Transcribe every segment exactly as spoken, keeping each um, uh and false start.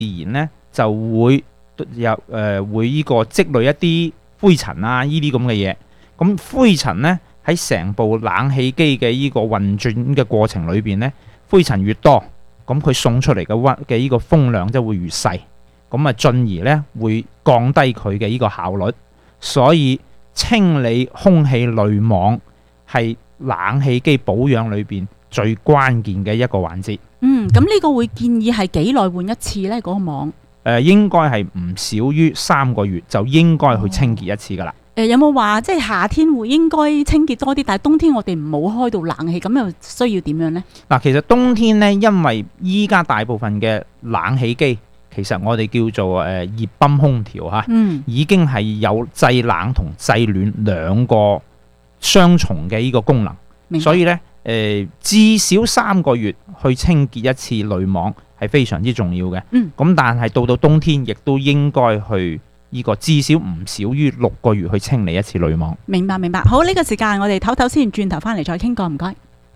然咧就會有誒、呃、會呢個積累一啲灰塵啊，呢啲咁嘅嘢。咁灰塵咧喺成部冷氣機嘅呢個運轉嘅過程裏邊咧，灰塵越多，咁佢送出嚟嘅溫嘅呢個風量即係會越細，咁啊進而咧會降低佢嘅呢個效率。所以清理空氣濾網係冷氣機保養裏邊最關鍵嘅一個環節。 嗯，咁呢個會建議係幾耐換一次呢？嗰、那個網誒、 呃、應該係唔少於三個月就應該去清潔一次噶啦。 誒、呃、有冇話即係夏天會應該清潔多啲，但係冬天我哋唔好開到冷氣，咁又需要點樣呢？嗱， 其實冬天呢，因為依家大部分嘅冷氣機其實我哋叫做誒熱泵空調嚇， 嗯、 已經係有製冷同製暖兩個雙重嘅呢個功能，所以呢。誒、呃、至少三個月去清潔一次濾網係非常之重要嘅。嗯，咁但係到到冬天亦都應該去呢個至少唔少於六個月去清理一次濾網。 明白明白。好，呢、這個時間我哋唞唞先，轉頭翻嚟再傾過，唔該。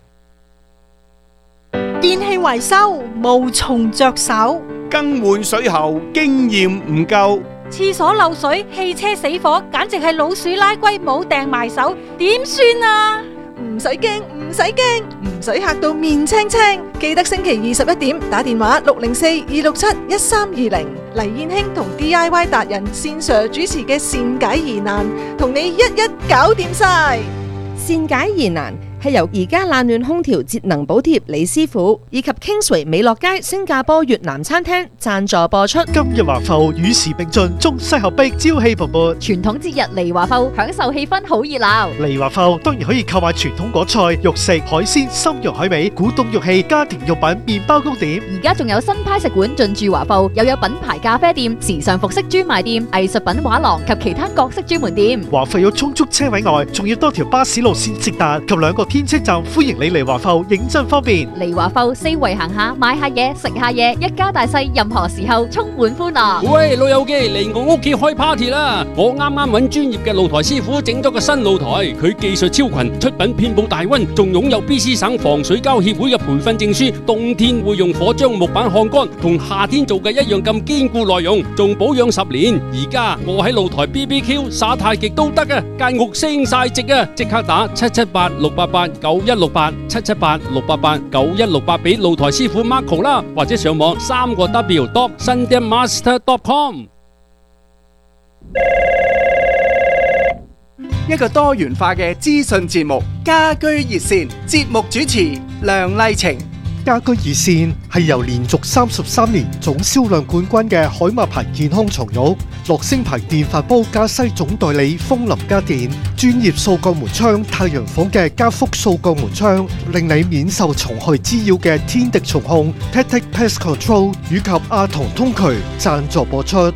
電器維修無從着手， 更換水喉經驗唔夠， 廁所漏水、汽車死火，簡直係老鼠拉龜冇掟埋手，點算啊？ 唔使驚，唔使驚，唔使嚇到面青青。記得星期二十一點打電話六零四二六七一三二零，黎燕卿同 D I Y 達人線上主持嘅善解疑難，同你一一搞掂晒。 善解疑難係由而家冷暖空調節能補貼李師傅以及 Kingsway 美樂街新加坡越南餐廳贊助播出。 今日華埠與時並進，中西合璧，朝氣蓬勃。 傳統節日嚟華埠，享受氣氛好熱鬧。 嚟華埠當然可以購買傳統果菜、肉食、海鮮、參茸海味、古董玉器、家庭用品、麵包糕點。 而家仲有新派食館進駐華埠，又有品牌咖啡店、時尚服飾專賣店、藝術品畫廊及其他各式專門店。 華埠有充足車位外，仲要多條巴士路線直達及兩個天車站，歡迎你嚟華埠，認真方便。 嚟華埠四圍行下，買下嘢，食下嘢，一家大細任何時候充滿歡樂。 喂，老友記，嚟我屋企開 party 啦！我啱啱揾專業嘅露台師傅整咗個新露台，佢技術超群，出品遍佈大溫，仲擁有 B C 省防水膠協會嘅培訓證書。冬天會用火將木板烘乾，同夏天做嘅一樣咁堅固耐用，仲保養十年。而家我喺露台 B B Q 耍太極都得啊！間屋升晒值啊！即刻打七七八六八八九一六八七七八六八八九一六八俾露台師傅 Marco 啦，或者上網三個 W dot sundanmaster dot com。 一個多元化嘅資訊節目，家居熱線，節目主持梁麗晴。 家居熱線係由連續三十三年總銷量冠軍嘅海馬牌健康床褥、樂聲牌電飯煲加西總代理風林家電、專業掃鋼門窗太陽房嘅加福掃鋼門窗，令你免受蟲害滋擾嘅天敵蟲控 Tactic Pest Control 以及阿童通渠贊助播出。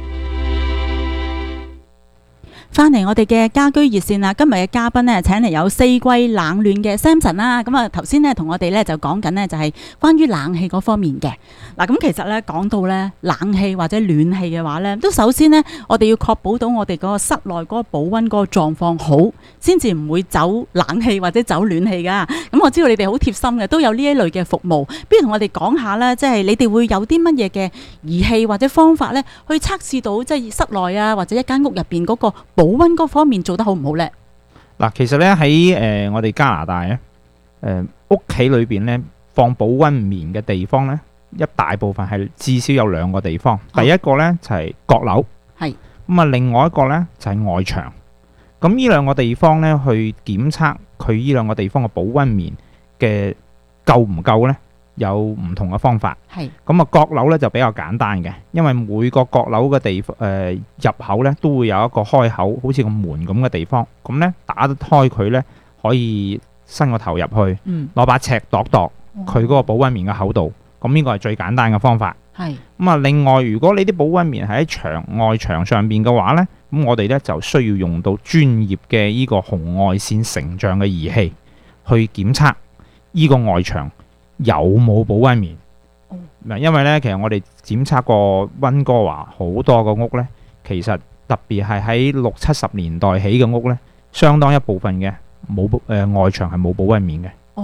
翻嚟我哋嘅家居熱線啦，今日嘅嘉賓呢，請嚟有四季冷暖嘅 Samson 啦。咁啊頭先呢，同我哋呢就講緊呢，就係關於冷氣嗰方面嘅。嗱，咁其實呢，講到呢冷氣或者暖氣嘅話呢，都首先呢，我哋要確保到我哋嗰個室內嗰個保溫嗰個狀況好，先至唔會走冷氣或者走暖氣噶。咁我知道你哋好貼心嘅，都有呢一類嘅服務。不如同我哋講下呢，即係你哋會有啲乜嘢嘅儀器或者方法呢，去測試到即係室內啊或者一間屋入邊嗰個保溫嗰方面做得好唔好呢？ 嗱，其實咧喺誒我哋加拿大咧，誒屋企裏邊咧放保溫棉嘅地方咧，一大部分係至少有兩個地方。第一個咧就係閣樓，係咁啊，另外一個咧就係外牆。咁呢兩個地方咧去檢測佢呢兩個地方嘅保溫棉嘅夠唔夠咧？有唔同嘅方法，係咁啊。閣樓咧就比較簡單嘅，因為每個閣樓嘅地誒、呃、入口咧都會有一個開口，好似個門咁嘅地方。咁咧打得開佢咧，可以伸個頭入去，攞、嗯、把尺度度佢嗰個保溫棉嘅厚度。咁呢個係最簡單嘅方法。係咁啊。另外，如果你啲保溫棉係喺牆外牆上邊嘅話咧，咁我哋咧就需要用到專業嘅呢個紅外線成像嘅儀器去檢測呢個外牆有冇保溫棉？嗱、嗯，因為咧，其實我哋檢測過溫哥華好多個屋咧，其實特別係喺六七十年代起嘅屋咧，相當一部分嘅冇誒外牆係冇保溫棉嘅。哦，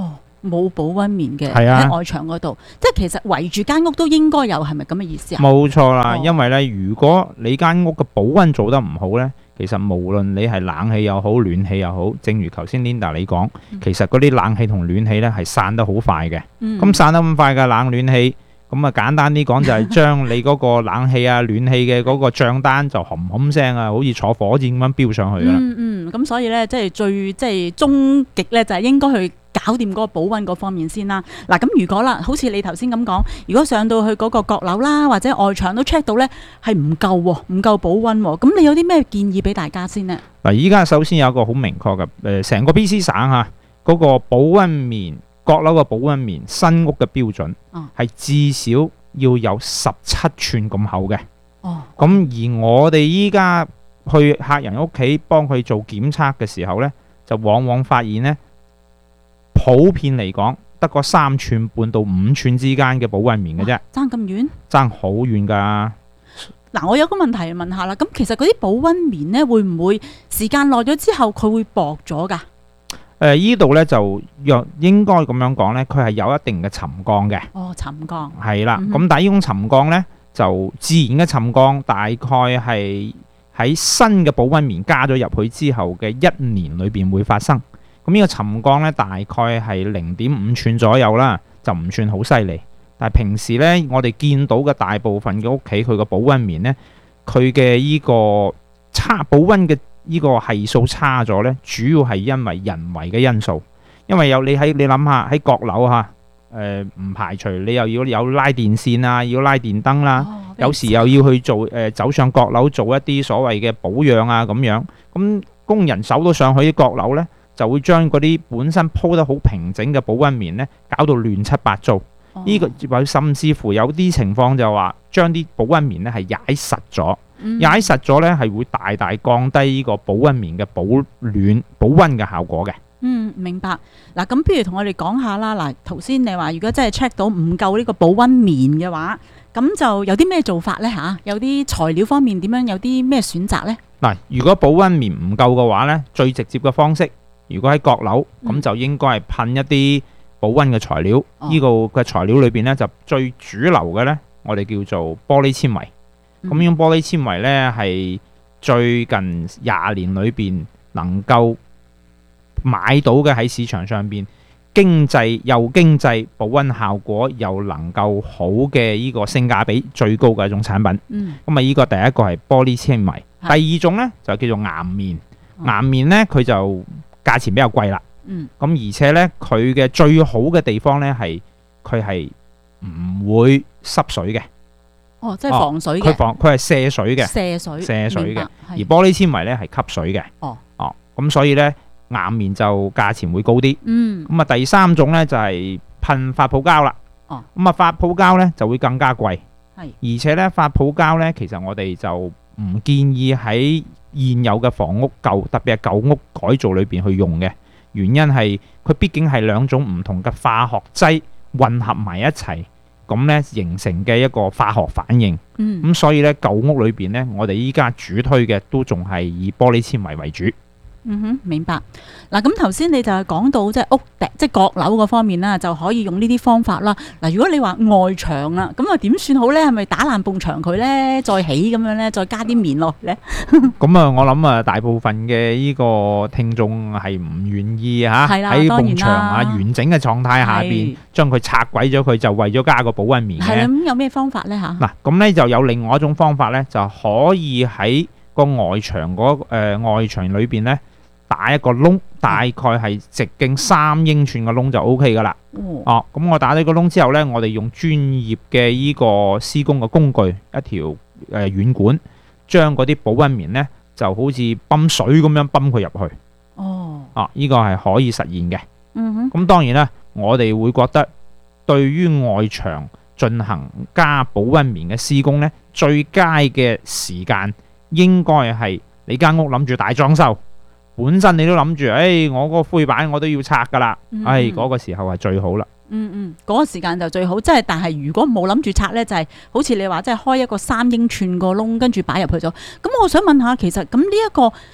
冇保溫棉嘅係啊喺外牆嗰度，即係其實圍住間屋都應該有，係咪咁嘅意思啊？ 冇錯啦， 哦因為咧，如果你間屋嘅保溫做得唔好咧，其實無論你係冷氣又好，暖氣又好，正如頭先 Linda 你講，其實嗰啲冷氣同暖氣咧係散得好快嘅。 嗯咁散得咁快嘅冷暖氣，咁啊簡單啲講就係將你嗰個冷氣啊、暖氣嘅嗰個帳單就冚冚聲啊，好似坐火箭咁樣飆上去噶啦。 嗯嗯，咁所以咧，即係最即係終極咧，就係應該去搞掂嗰個保溫嗰方面先啦。嗱，咁如果啦，好似你頭先咁講，如果上到去嗰個閣樓啦，或者外牆都 check 到咧係唔夠喎，唔夠保溫喎，咁你有啲咩建議俾大家先呢？ 嗱，依家首先有一個好明確嘅，誒，成個 B C 省嚇嗰個保溫棉閣樓嘅保溫棉新屋嘅標準哦係至少要有十七寸咁厚嘅。 哦， 咁而我哋依家去客人屋企幫佢做檢測嘅時候呢，就往往發現呢，普遍嚟講得個三寸半到五寸之間嘅保溫棉嘅啫， 爭咁遠？ 爭好遠㗎。 嗱，我有個問題問下啦，咁其實嗰啲保溫棉咧，會唔會時間耐咗之後佢會薄咗㗎？ 誒，依度呢就若應該咁樣講呢，佢係有一定嘅沉降嘅。 哦，沉降。 係啦， 嗯哼咁但係呢種沉降呢，就自然嘅沉降大概係喺新嘅保溫棉加咗入去之後嘅一年裏邊會發生。咁呢個沉降呢，大概係零點五寸左右啦，就唔算好犀利。但係平時呢，我哋見到嘅大部分嘅屋企，佢個保溫棉呢，佢嘅呢個差保溫嘅呢個係數差咗呢，主要係因為人為嘅因素。因為有你喺你諗下喺閣樓嚇，誒唔排除你又要有拉電線啊，要拉電燈啦。 哦有時又要去做誒、呃、走上閣樓做一啲所謂嘅保養啊咁樣，咁工人走到上去啲閣樓呢，就會將嗰啲本身鋪得好平整嘅保溫棉呢，搞到亂七八糟。 哦呢、個或甚至乎有啲情況就話將啲保溫棉呢係踩實咗， 嗯踩實咗呢係會大大降低呢個保溫棉嘅保暖保溫嘅效果嘅。 嗯，明白。嗱，咁不如同我哋講下啦。嗱，頭先你話如果真係 check 到唔夠呢個保溫棉嘅話，咁就有啲咩做法呢？嚇？有啲材料方面點樣？有啲咩選擇呢？ 嗱，如果保溫棉唔夠嘅話呢，最直接嘅方式，如果喺閣樓咁、 嗯就應該係噴一啲保溫嘅材料。 哦呢、個嘅材料裏邊呢，就最主流嘅呢，我哋叫做玻璃纖維。 嗯咁呢種玻璃纖維呢，係最近廿年裏邊能夠買到嘅喺市場上邊經濟又經濟，保溫效果又能夠好嘅呢個性價比最高嘅一種產品。 嗯， 咁啊，呢個第一個係玻璃纖維， 係第二種呢，就叫做岩棉。 哦岩棉呢，佢就價錢比較貴啦。 嗯， 咁而且呢，佢嘅最好嘅地方呢，係佢係唔會濕水嘅， 哦，即係防水佢嘅， 防佢係射水嘅， 射水， 射水嘅明白。 而係玻璃纖維呢係吸水嘅。 哦哦，咁所以呢，岩棉就價錢會高啲。 嗯， 咁啊，第三種呢，就係噴發泡膠啦。 哦， 咁啊，發泡膠呢就會更加貴。 係而且咧，發泡膠咧，其實我哋就唔建議喺現有嘅房屋舊，特別係舊屋改造裏邊去用嘅。原因係佢畢竟係兩種唔同嘅化學劑混合埋一齊，咁咧形成嘅一個化學反應。 嗯， 咁所以咧，舊屋裏邊咧，我哋依家主推嘅都仲係以玻璃纖維為主。 嗯哼，明白。嗱，咁頭先你就係講到即係屋頂，即係閣樓嗰方面啦，就可以用呢啲方法啦。嗱，如果你話外牆啦，咁啊點算好咧？係咪打爛埲牆佢咧，再起咁樣咧，再加啲棉落去咧？ 咁啊，我諗啊，大部分嘅呢個聽眾係唔願意嚇係啦喺當然埲牆啊啦完整嘅狀態下邊係將佢拆毀咗佢，就為咗加個保溫棉係啦， 嘅。 咁有咩方法咧嚇？ 嗱，咁咧就有另外一種方法咧，就可以喺個外牆嗰、呃、外牆裏邊咧打一個窿，大概係直徑三英寸嘅窿就 O K 噶啦。 哦， 哦，咁我打咗個窿之後咧，我哋用專業嘅依個施工嘅工具，一條誒軟管，將嗰啲保溫棉咧就好似泵水咁樣泵佢入去。 哦， 啊，呢個係可以實現嘅。 嗯哼， 咁當然啦，我哋會覺得對於外牆進行加保溫棉嘅施工呢，最佳嘅時間應該係你間屋諗住大裝修，本身你都諗住，誒、哎，我嗰個灰板我都要拆噶啦， 嗯誒，嗰個時候係最好啦。 嗯嗯，嗰、個時間就最好。即係但係如果冇諗住拆咧，就係、好似你話，即係開一個三英寸個窿，跟住擺入去咗。咁我想問下，其實咁呢一個嗱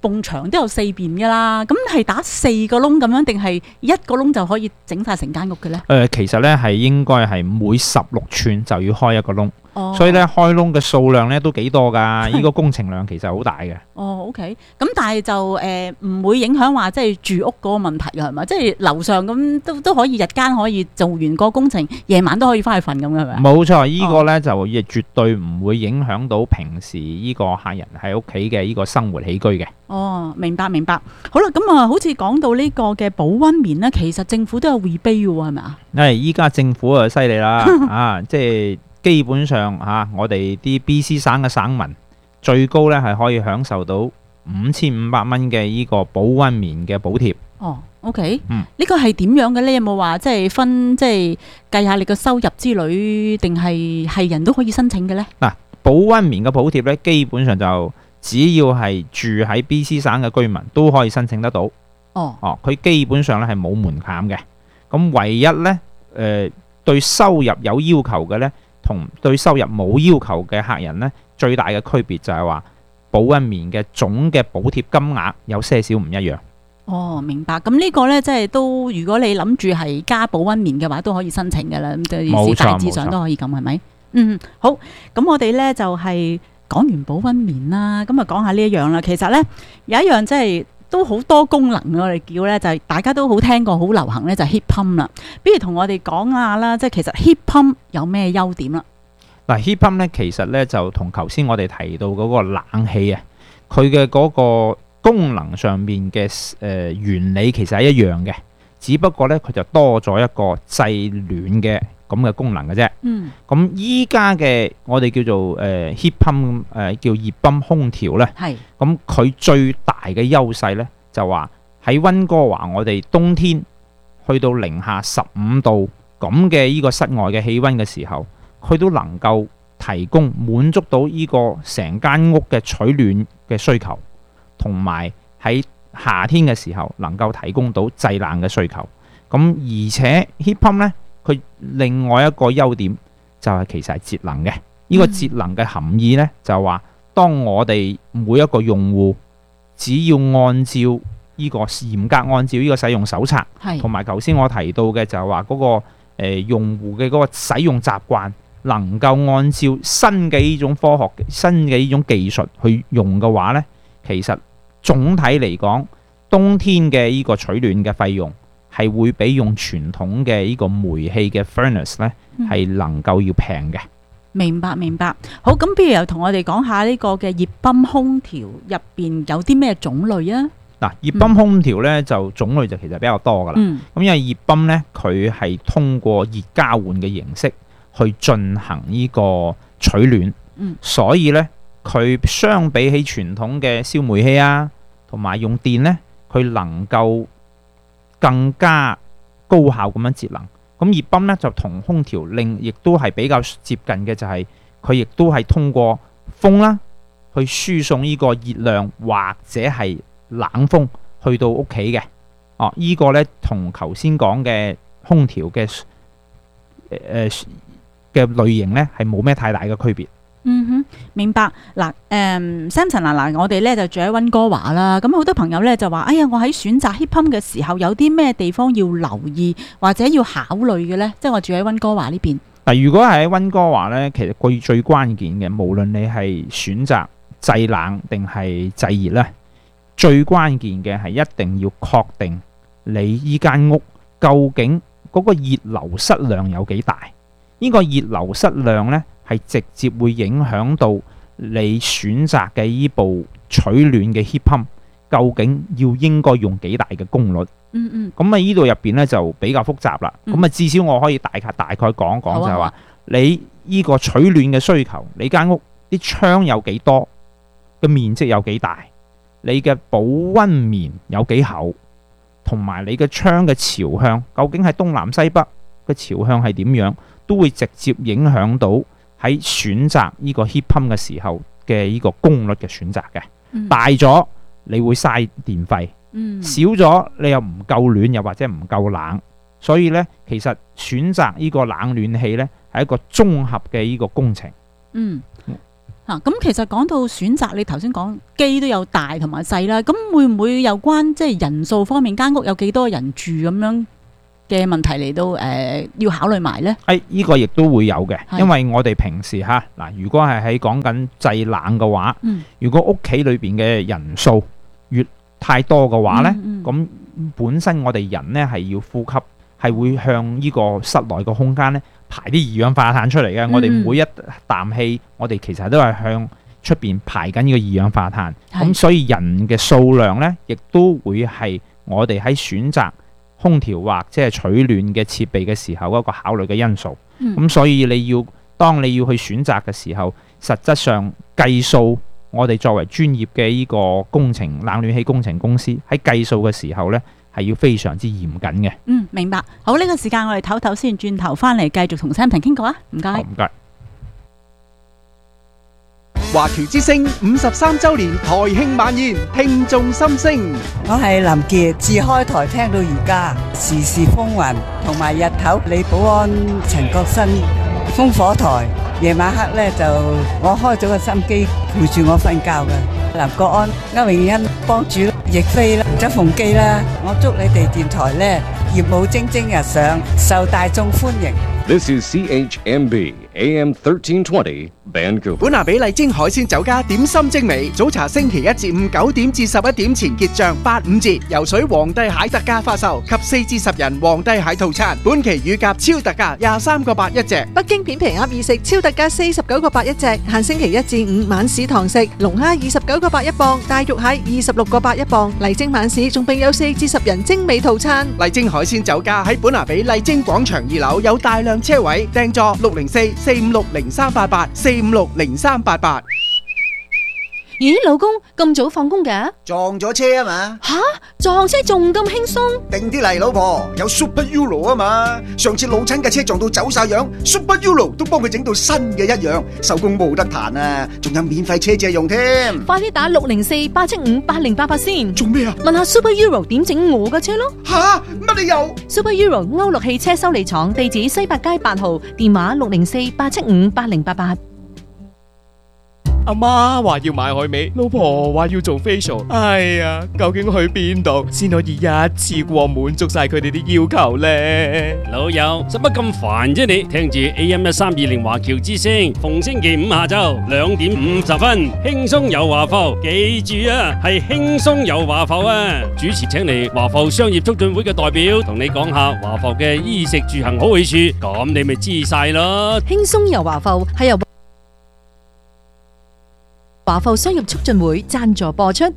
埲牆都有四邊噶啦，咁係打四個窿咁樣，定係一個窿就可以整晒成間屋嘅咧？ 誒、呃，其實咧係應該係每十六寸就要開一個窿。 哦， 所以咧開窿嘅數量咧都幾多㗎，呢個工程量其實好大嘅。 哦，OK，咁但係就誒唔會影響話即係住屋嗰個問題㗎係咪？即係樓上咁都都可以日間可以做完個工程，夜晚都可以翻去瞓咁嘅係咪？ 冇錯，呢個咧就亦絕對唔會影響到平時呢個客人喺屋企嘅呢個生活起居嘅。 哦，明白明白。好啦，咁啊，好似講到呢個嘅保溫棉咧，其實政府都有 rebate 嘅喎，係咪啊？ 因為依家政府啊犀利啦，啊即係。基本上嚇、啊，我哋啲 B C 省嘅省民最高咧係可以享受到五千五百蚊嘅呢個保溫棉嘅補貼。 哦 ，OK， 嗯， 呢個係點樣嘅咧？有冇話即係分即係計下你個收入之類，定係係人都可以申請嘅咧？ 嗱、啊，保溫棉嘅補貼咧，基本上就只要係住喺 B C 省嘅居民都可以申請得到。 哦， 哦，佢基本上咧係冇門檻嘅。咁唯一咧，誒、呃、對收入有要求嘅咧，同對收入冇要求嘅客人呢，最大嘅區別就係話保溫棉嘅總嘅補貼金額有些少唔一樣。 哦，明白。咁呢個呢，即係都如果你諗住係加保溫棉嘅話，都可以申請㗎啦。咁即係大致上都可以咁，係咪？嗯，好。咁我哋呢，就係、是、講完保溫棉啦，咁啊講下呢一樣啦。其實呢，有一樣即係都好多功能，我哋叫呢，就係、是、大家都好聽過、好流行呢，就係 heat pump 啦。不如同我哋講下啦，即係其實 heat pump 有咩優點啦？ 嗱 heat pump 咧，其實咧就同頭先我哋提到嗰個冷氣啊，佢嘅嗰個功能上面嘅誒、呃、原理其實係一樣嘅，只不過咧佢就多咗一個製暖嘅咁嘅功能嘅啫。嗯。咁依家嘅我哋叫做誒、呃、heat pump 誒、呃、叫熱泵空調咧。係。咁佢最大嘅優勢咧就話喺溫哥華，我哋冬天去到零下十五度咁嘅呢個室外嘅氣溫嘅時候，佢都能夠提供滿足到呢個成間屋嘅取暖嘅需求，同埋喺夏天嘅時候能夠提供到製冷嘅需求。咁而且 heat pump 咧，佢另外一個優點就係其實係節能嘅。呢、呢個節能嘅含義咧，就係話當我哋每一個用戶只要按照呢個嚴格按照呢個使用手冊，同埋頭先我提到嘅就係話嗰個、呃、用戶嘅嗰個使用習慣。能夠按照新嘅呢種科學、新嘅呢種技術去用嘅話呢，其實總體嚟講，冬天嘅呢個取暖嘅費用係會比用傳統嘅呢個煤氣嘅 furnace 呢係能夠要平嘅。 明白明白。好，咁不如又同我哋講下呢個嘅熱泵空調入邊有啲咩種類啊？嗱， 熱泵空調呢，就種類就其實比較多噶啦。咁、嗯、因為熱泵呢，佢係通過熱交換嘅形式去進行呢個取暖，嗯、所以呢，佢相比起傳統嘅燒煤氣啊，同埋用電呢，佢能夠更加高效咁樣節能。咁熱泵呢，就同空調另亦都係比較接近嘅，就係佢亦都係通過風啦，去輸送呢個熱量或者係冷風去到屋企嘅。哦、啊，呢、這個呢，同頭先講嘅空調嘅誒。呃嘅類型咧係冇咩太大嘅區別。 嗯哼，明白。嗱，誒 Samson 嗱嗱，我哋咧就住喺溫哥華啦。咁好多朋友咧就話：哎呀，我喺選擇 heat pump 嘅時候有啲咩地方要留意或者要考慮嘅咧？即係我住喺溫哥華呢邊。 嗱，如果係喺溫哥華咧，其實佢最關鍵嘅，無論你係選擇製冷定係製熱咧，最關鍵嘅係一定要確定你依間屋究竟嗰個熱流失量有幾大。呢個熱流失量呢，係直接會影響到你選擇嘅呢部取暖嘅 heat pump，究竟要應該用幾大嘅功率？嗯嗯。咁啊，呢度入邊呢就比較複雜啦。咁啊、嗯，至少我可以大概大概講一講，就係話你呢個取暖嘅需求，你間屋啲窗有幾多，嘅面積有幾大，你嘅保溫棉有幾厚，同埋你嘅窗嘅朝向究竟係東南西北嘅朝向係點樣？都會直接影響到喺選擇呢個 heat pump 嘅時候嘅呢個功率嘅選擇嘅。嗯、大咗你會嘥電費，嗯、少咗你又唔夠暖，又或者唔夠冷，所以呢，其實選擇呢個冷暖氣呢係一個綜合嘅呢個工程。嗯， 嚇咁、其實講到選擇，你頭先講機都有大同埋細啦，咁會唔會有關即係人數方面，間屋有幾多人住咁樣嘅問題嚟到誒、呃、要考慮埋呢？ 誒，呢個亦都會有嘅， 係因為我哋平時嚇嗱，如果係喺講緊製冷嘅話， 嗯如果屋企裏邊嘅人數越太多嘅話呢， 嗯嗯咁、本身我哋人呢係要呼吸，係會向呢個室內個空間呢排啲二氧化碳出嚟嘅。 嗯我哋每一啖氣，我哋其實都係向出邊排緊呢個二氧化碳。 係咁所以人嘅數量呢，亦都會係我哋喺選擇空調或者係取暖嘅設備嘅時候一個考慮嘅因素。咁、 嗯所以你要當你要去選擇嘅時候，實質上計數，我哋作為專業嘅呢個工程冷暖氣工程公司喺計數嘅時候呢，係要非常之嚴謹嘅。 嗯，明白。好，呢、個時間我哋唞唞先，轉頭翻嚟繼續同 Samson 傾過啊，唔該。 好唔該。 華僑之聲五十三週年台慶晚宴，聽眾心聲。 我係林傑，自開台聽到而家，時事風雲同埋日頭李保安、陳國新烽火台，夜晚黑咧就我開咗個心機陪住我瞓覺嘅。林國安、歐永欣幫主、亦菲啦、周鳳基啦，我祝你哋電台咧業務蒸蒸日上，受大眾歡迎。 This is C H M B A M thirteen twenty Vancouver。 本拿比麗晶海鮮酒家點心精美，早茶星期一至五九點至十一點前結賬八五折，游水皇帝蟹特價發售及四至十人皇帝蟹套餐，本期乳鴿超特價廿三個八一隻。 北京片皮鴨二食超特價四十九個八一隻，限星期一至五晚市堂食。龍蝦二十九個八一磅，大肉蟹二十六個八一磅。麗晶晚市仲並有四至十人精美套餐。 麗晶海鮮酒家喺本拿比麗晶廣場二樓有大量車位，訂座六零四四五六零三八八四五六零三八八。 咦，老公咁早放工嘅？ 撞咗車啊嘛！ 吓，撞車仲咁輕鬆？ 定啲嚟，老婆，有 Super Euro 啊嘛！上次老親嘅車撞到走晒樣 ，Super Euro 都幫佢整到新嘅一樣，手工冇得彈啊！仲有免費車借用添。 快啲打六零四八七五八零八八先。 做咩啊？ 問下 Super Euro 點整我嘅車咯。 吓，乜你又 ？Super Euro 歐陸汽車修理廠，地址西八街八號，電話六零四八七五八零八八。 阿媽話要買海味，老婆話要做 facial， 哎呀，究竟去邊度先可以一次過滿足晒佢哋啲要求呢？ 老友，使乜咁煩啫你？聽住 A M 一三二零華僑之聲，逢星期五下晝兩點五十分，輕鬆遊華埠，記住啊，係輕鬆遊華埠啊！主持請嚟華埠商業促進會嘅代表，同你講下華埠嘅衣食住行好去處，咁你咪知晒咯。 輕鬆遊華埠係由華埠商業促進會贊助播出。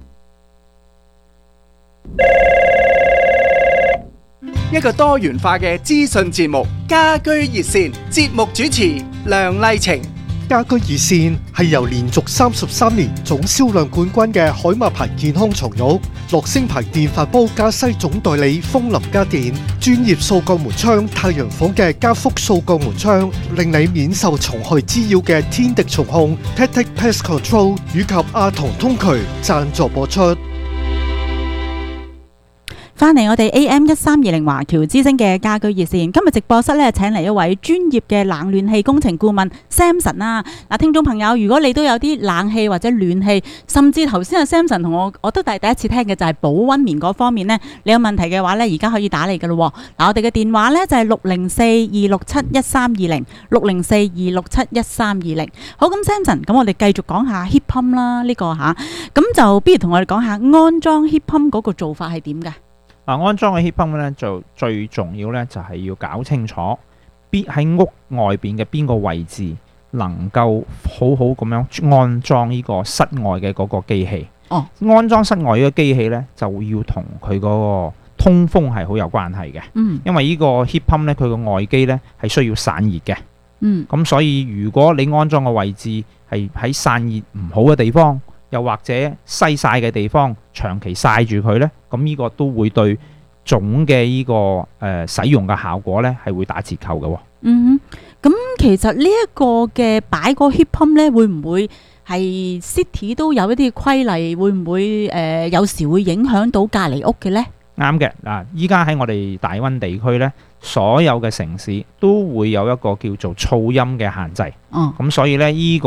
一個多元化嘅資訊節目，家居熱線，節目主持梁麗晴。 家居熱線係由連續三十三年總銷量冠軍嘅海馬牌健康床褥、樂聲牌電飯煲加西總代理風林家電、專業掃鋼門窗太陽房嘅加福掃鋼門窗，令你免受蟲害滋擾嘅天敵蟲控 Tactic Pest Control 以及阿童通渠贊助播出。 翻嚟我哋 A M 一三二零華僑之聲嘅家居熱線，今日直播室咧請嚟一位專業嘅冷暖氣工程顧問 Samson 啊！嗱，聽眾朋友，如果你都有啲冷氣或者暖氣，甚至頭先阿 Samson 同我，我都係第一次聽嘅就係保溫棉嗰方面呢，你有問題嘅話呢，而家可以打嚟噶咯。嗱，我哋嘅電話呢就係六零四二六七一三二零，六零四二六七一三二零。好，咁 Samson，咁我哋繼續講下 heat pump 啦，呢、這個吓，咁就不如同我哋講下安裝 heat pump 嗰個做法係點嘅？ 嗱，安裝嘅 heat pump 咧，就最重要咧，就係要搞清楚邊喺屋外邊嘅邊個位置能夠好好咁樣安裝呢個室外嘅嗰個機器。 哦， 安裝室外嘅機器咧，就要同佢嗰個通風係好有關係嘅。 嗯， 因為呢個 heat pump 咧，佢個外機咧係需要散熱嘅。 嗯， 咁所以如果你安裝嘅位置係喺散熱唔好嘅地方，又或者西曬嘅地方，長期曬住佢呢，咁呢個都會對總嘅呢、這個誒、呃、使用嘅效果呢係會打折扣嘅、哦。 嗯哼，咁其實呢一個嘅擺個 heat pump 呢，會唔會係 city 都有一啲規例？會唔會誒、呃、有時會影響到隔離屋嘅呢？ 啱嘅嗱，依家喺我哋大溫地區呢，所有嘅城市都會有一個叫做噪音嘅限制。 哦， 咁所以呢，呢、這個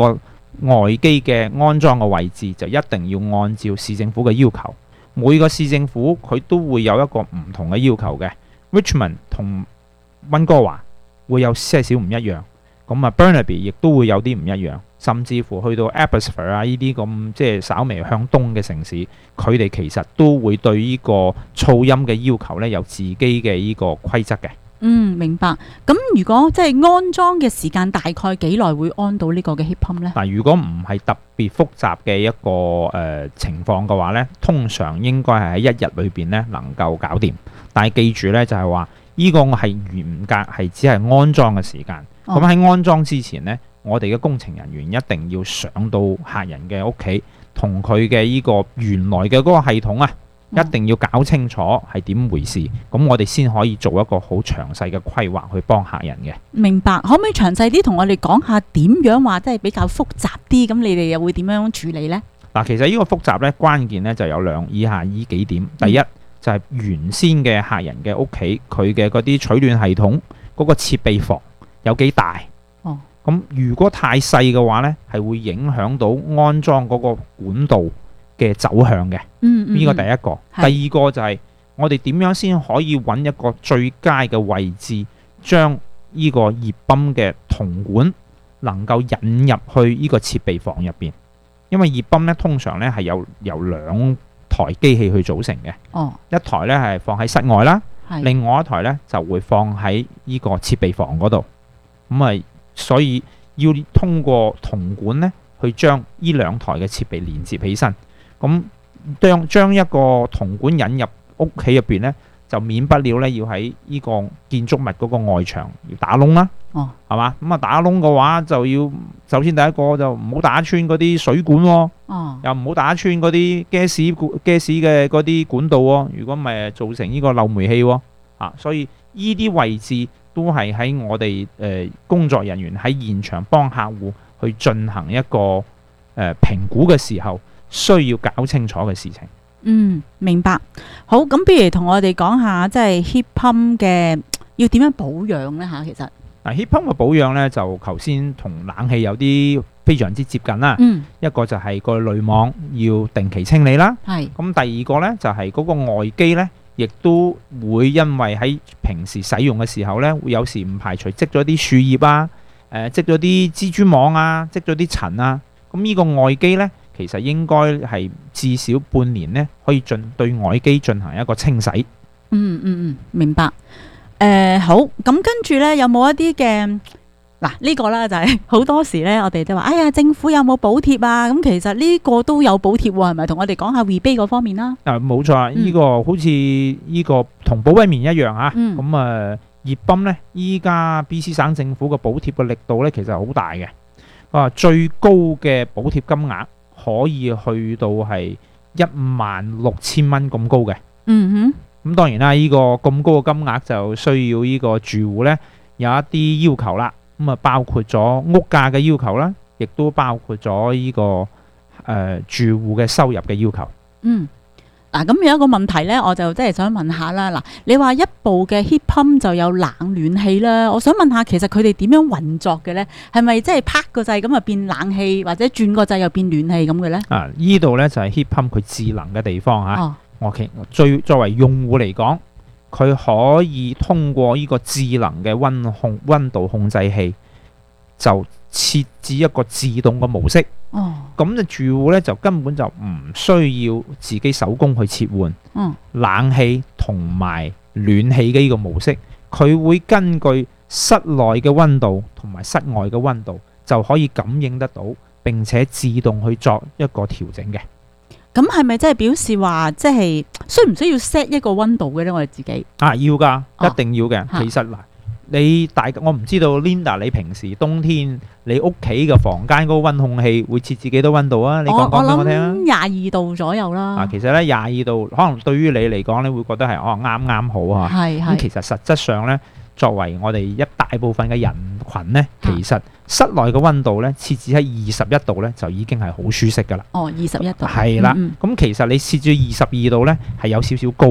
外機嘅安裝嘅位置就一定要按照市政府嘅要求。每個市政府佢都會有一個唔同嘅要求嘅。Richmond 同溫哥華會有些少唔一樣，咁啊 Burnaby 亦都會有啲唔一樣，甚至乎去到 Abbotsford 啊呢啲咁即係稍微向東嘅城市，佢哋其實都會對呢個噪音嘅要求呢有自己嘅呢個規則嘅。 嗯，明白。咁如果即係安裝嘅時間大概幾耐會安到呢個嘅 heat pump 呢？ 嗱，如果唔係特別複雜嘅一個誒、呃、情況嘅話呢，通常應該係喺一日裏邊呢能夠搞掂。但係記住呢，就係話呢個係嚴格係只係安裝嘅時間。咁喺、哦、安裝之前呢，我哋嘅工程人員一定要上到客人嘅屋企，同佢嘅呢個原來嘅嗰個系統啊，一定要搞清楚係點回事，咁我哋先可以做一個好詳細嘅規劃去幫客人嘅。 明白，可唔可以詳細啲同我哋講下點樣話即係比較複雜啲？咁你哋又會點樣處理呢？ 嗱，其實呢個複雜呢，關鍵呢就有兩以下呢幾點。第一、嗯、就係原先嘅客人嘅屋企，佢嘅嗰啲取暖系統嗰個設備房有幾大？哦，咁如果太細嘅話呢，係會影響到安裝嗰個管道嘅走向嘅。嗯，呢個第一個。第二個就係我哋點樣先可以揾一個最佳嘅位置，將呢個熱泵嘅銅管能夠引入去呢個設備房入邊。因為熱泵咧通常咧係有由兩台機器去組成嘅。哦，一台咧係放喺室外啦，另外一台咧就會放喺呢個設備房嗰度。咁啊，所以要通過銅管咧去將呢兩台嘅設備連接起身。咁將將一個銅管引入屋企入邊咧，就免不了咧要喺呢個建築物嗰個外牆要打窿啦。哦，係嘛？咁啊打窿嘅話就要首先第一個就唔好打穿嗰啲水管喎。哦，又唔好打穿嗰啲 gas 管 gas 嘅嗰啲管道喎。如果唔係造成呢個漏煤氣喎。啊，所以呢啲位置都係喺我哋誒、呃、工作人員喺現場幫客戶去進行一個誒、呃、評估嘅時候，需要搞清楚嘅事情。 嗯，明白。好，咁不如同我哋講下即係 heat pump 嘅要點樣保養呢？吓，其實嗱 heat pump 嘅保養呢，就頭先同冷氣有啲非常之接近啦。嗯，一個就係個濾網要定期清理啦。係。咁第二個呢，就係嗰個外機呢，亦都會因為喺平時使用嘅時候呢，會有時唔排除積咗啲樹葉啊，誒積咗啲蜘蛛網啊，積咗啲塵啊。咁呢個外機呢，其實應該係至少半年呢，可以進對外機進行一個清洗。 嗯嗯嗯，明白。誒、呃、好，咁跟住呢，有冇一啲嘅嗱呢個啦，就係好多時呢，我哋都話，哎呀，政府有冇補貼啊？咁其實呢個都有補貼喎，係咪？同我哋講下 rebate 嗰方面啦。 誒冇錯啊，呢、嗯、個好似呢個同保衛棉一樣啊。咁誒、嗯、熱泵呢，依家 B C 省政府嘅補貼嘅力度呢，其實係好大嘅。啊，最高嘅補貼金額可以去到係一萬六千蚊咁高嘅。嗯哼。咁當然啦，呢個咁高嘅金額就需要呢個住戶呢有一啲要求啦。咁啊，包括咗屋價嘅要求啦，亦都包括咗呢個誒住戶嘅收入嘅要求。嗯。 嗱，咁有一個問題咧，我就真係想問下啦。嗱，你話一部嘅 heat pump 就有冷暖氣啦，我想問下，其實佢哋點樣運作嘅咧？係咪即係拍個掣咁啊變冷氣，或者轉個掣又變暖氣咁嘅咧？啊， 呢度咧就係 heat pump 佢智能嘅地方嚇。哦。OK，最作為用戶嚟講，佢可以通過呢個智能嘅溫控溫度控制器，就設置一個自動嘅模式。哦，咁就住戶咧就根本就唔需要自己手工去切換。嗯，冷氣同埋暖氣嘅呢個模式，佢會根據室內嘅溫度同埋室外嘅溫度，就可以感應得到，並且自動去作一個調整嘅。 咁係咪即係表示話，即係需唔需要 set 一個溫度嘅咧？我哋自己啊，要噶，一定要嘅。哦、其實嗱。你大我唔知道 Linda 你平時冬天你屋企嘅房間嗰個溫控器會設置幾多溫度啊？你講講俾我聽啊！ 廿二度左右啦。 啊，其實咧廿二度可能對於你嚟講咧會覺得係哦啱啱好啊。係係。咁其實實質上咧，作為我哋一大部分嘅人群咧，其實室內嘅溫度咧設置喺二十一度咧就已經係好舒適噶啦。 哦，二十一度。 係啦。咁、嗯嗯、其實你設置二十二度咧係有少少高嘅。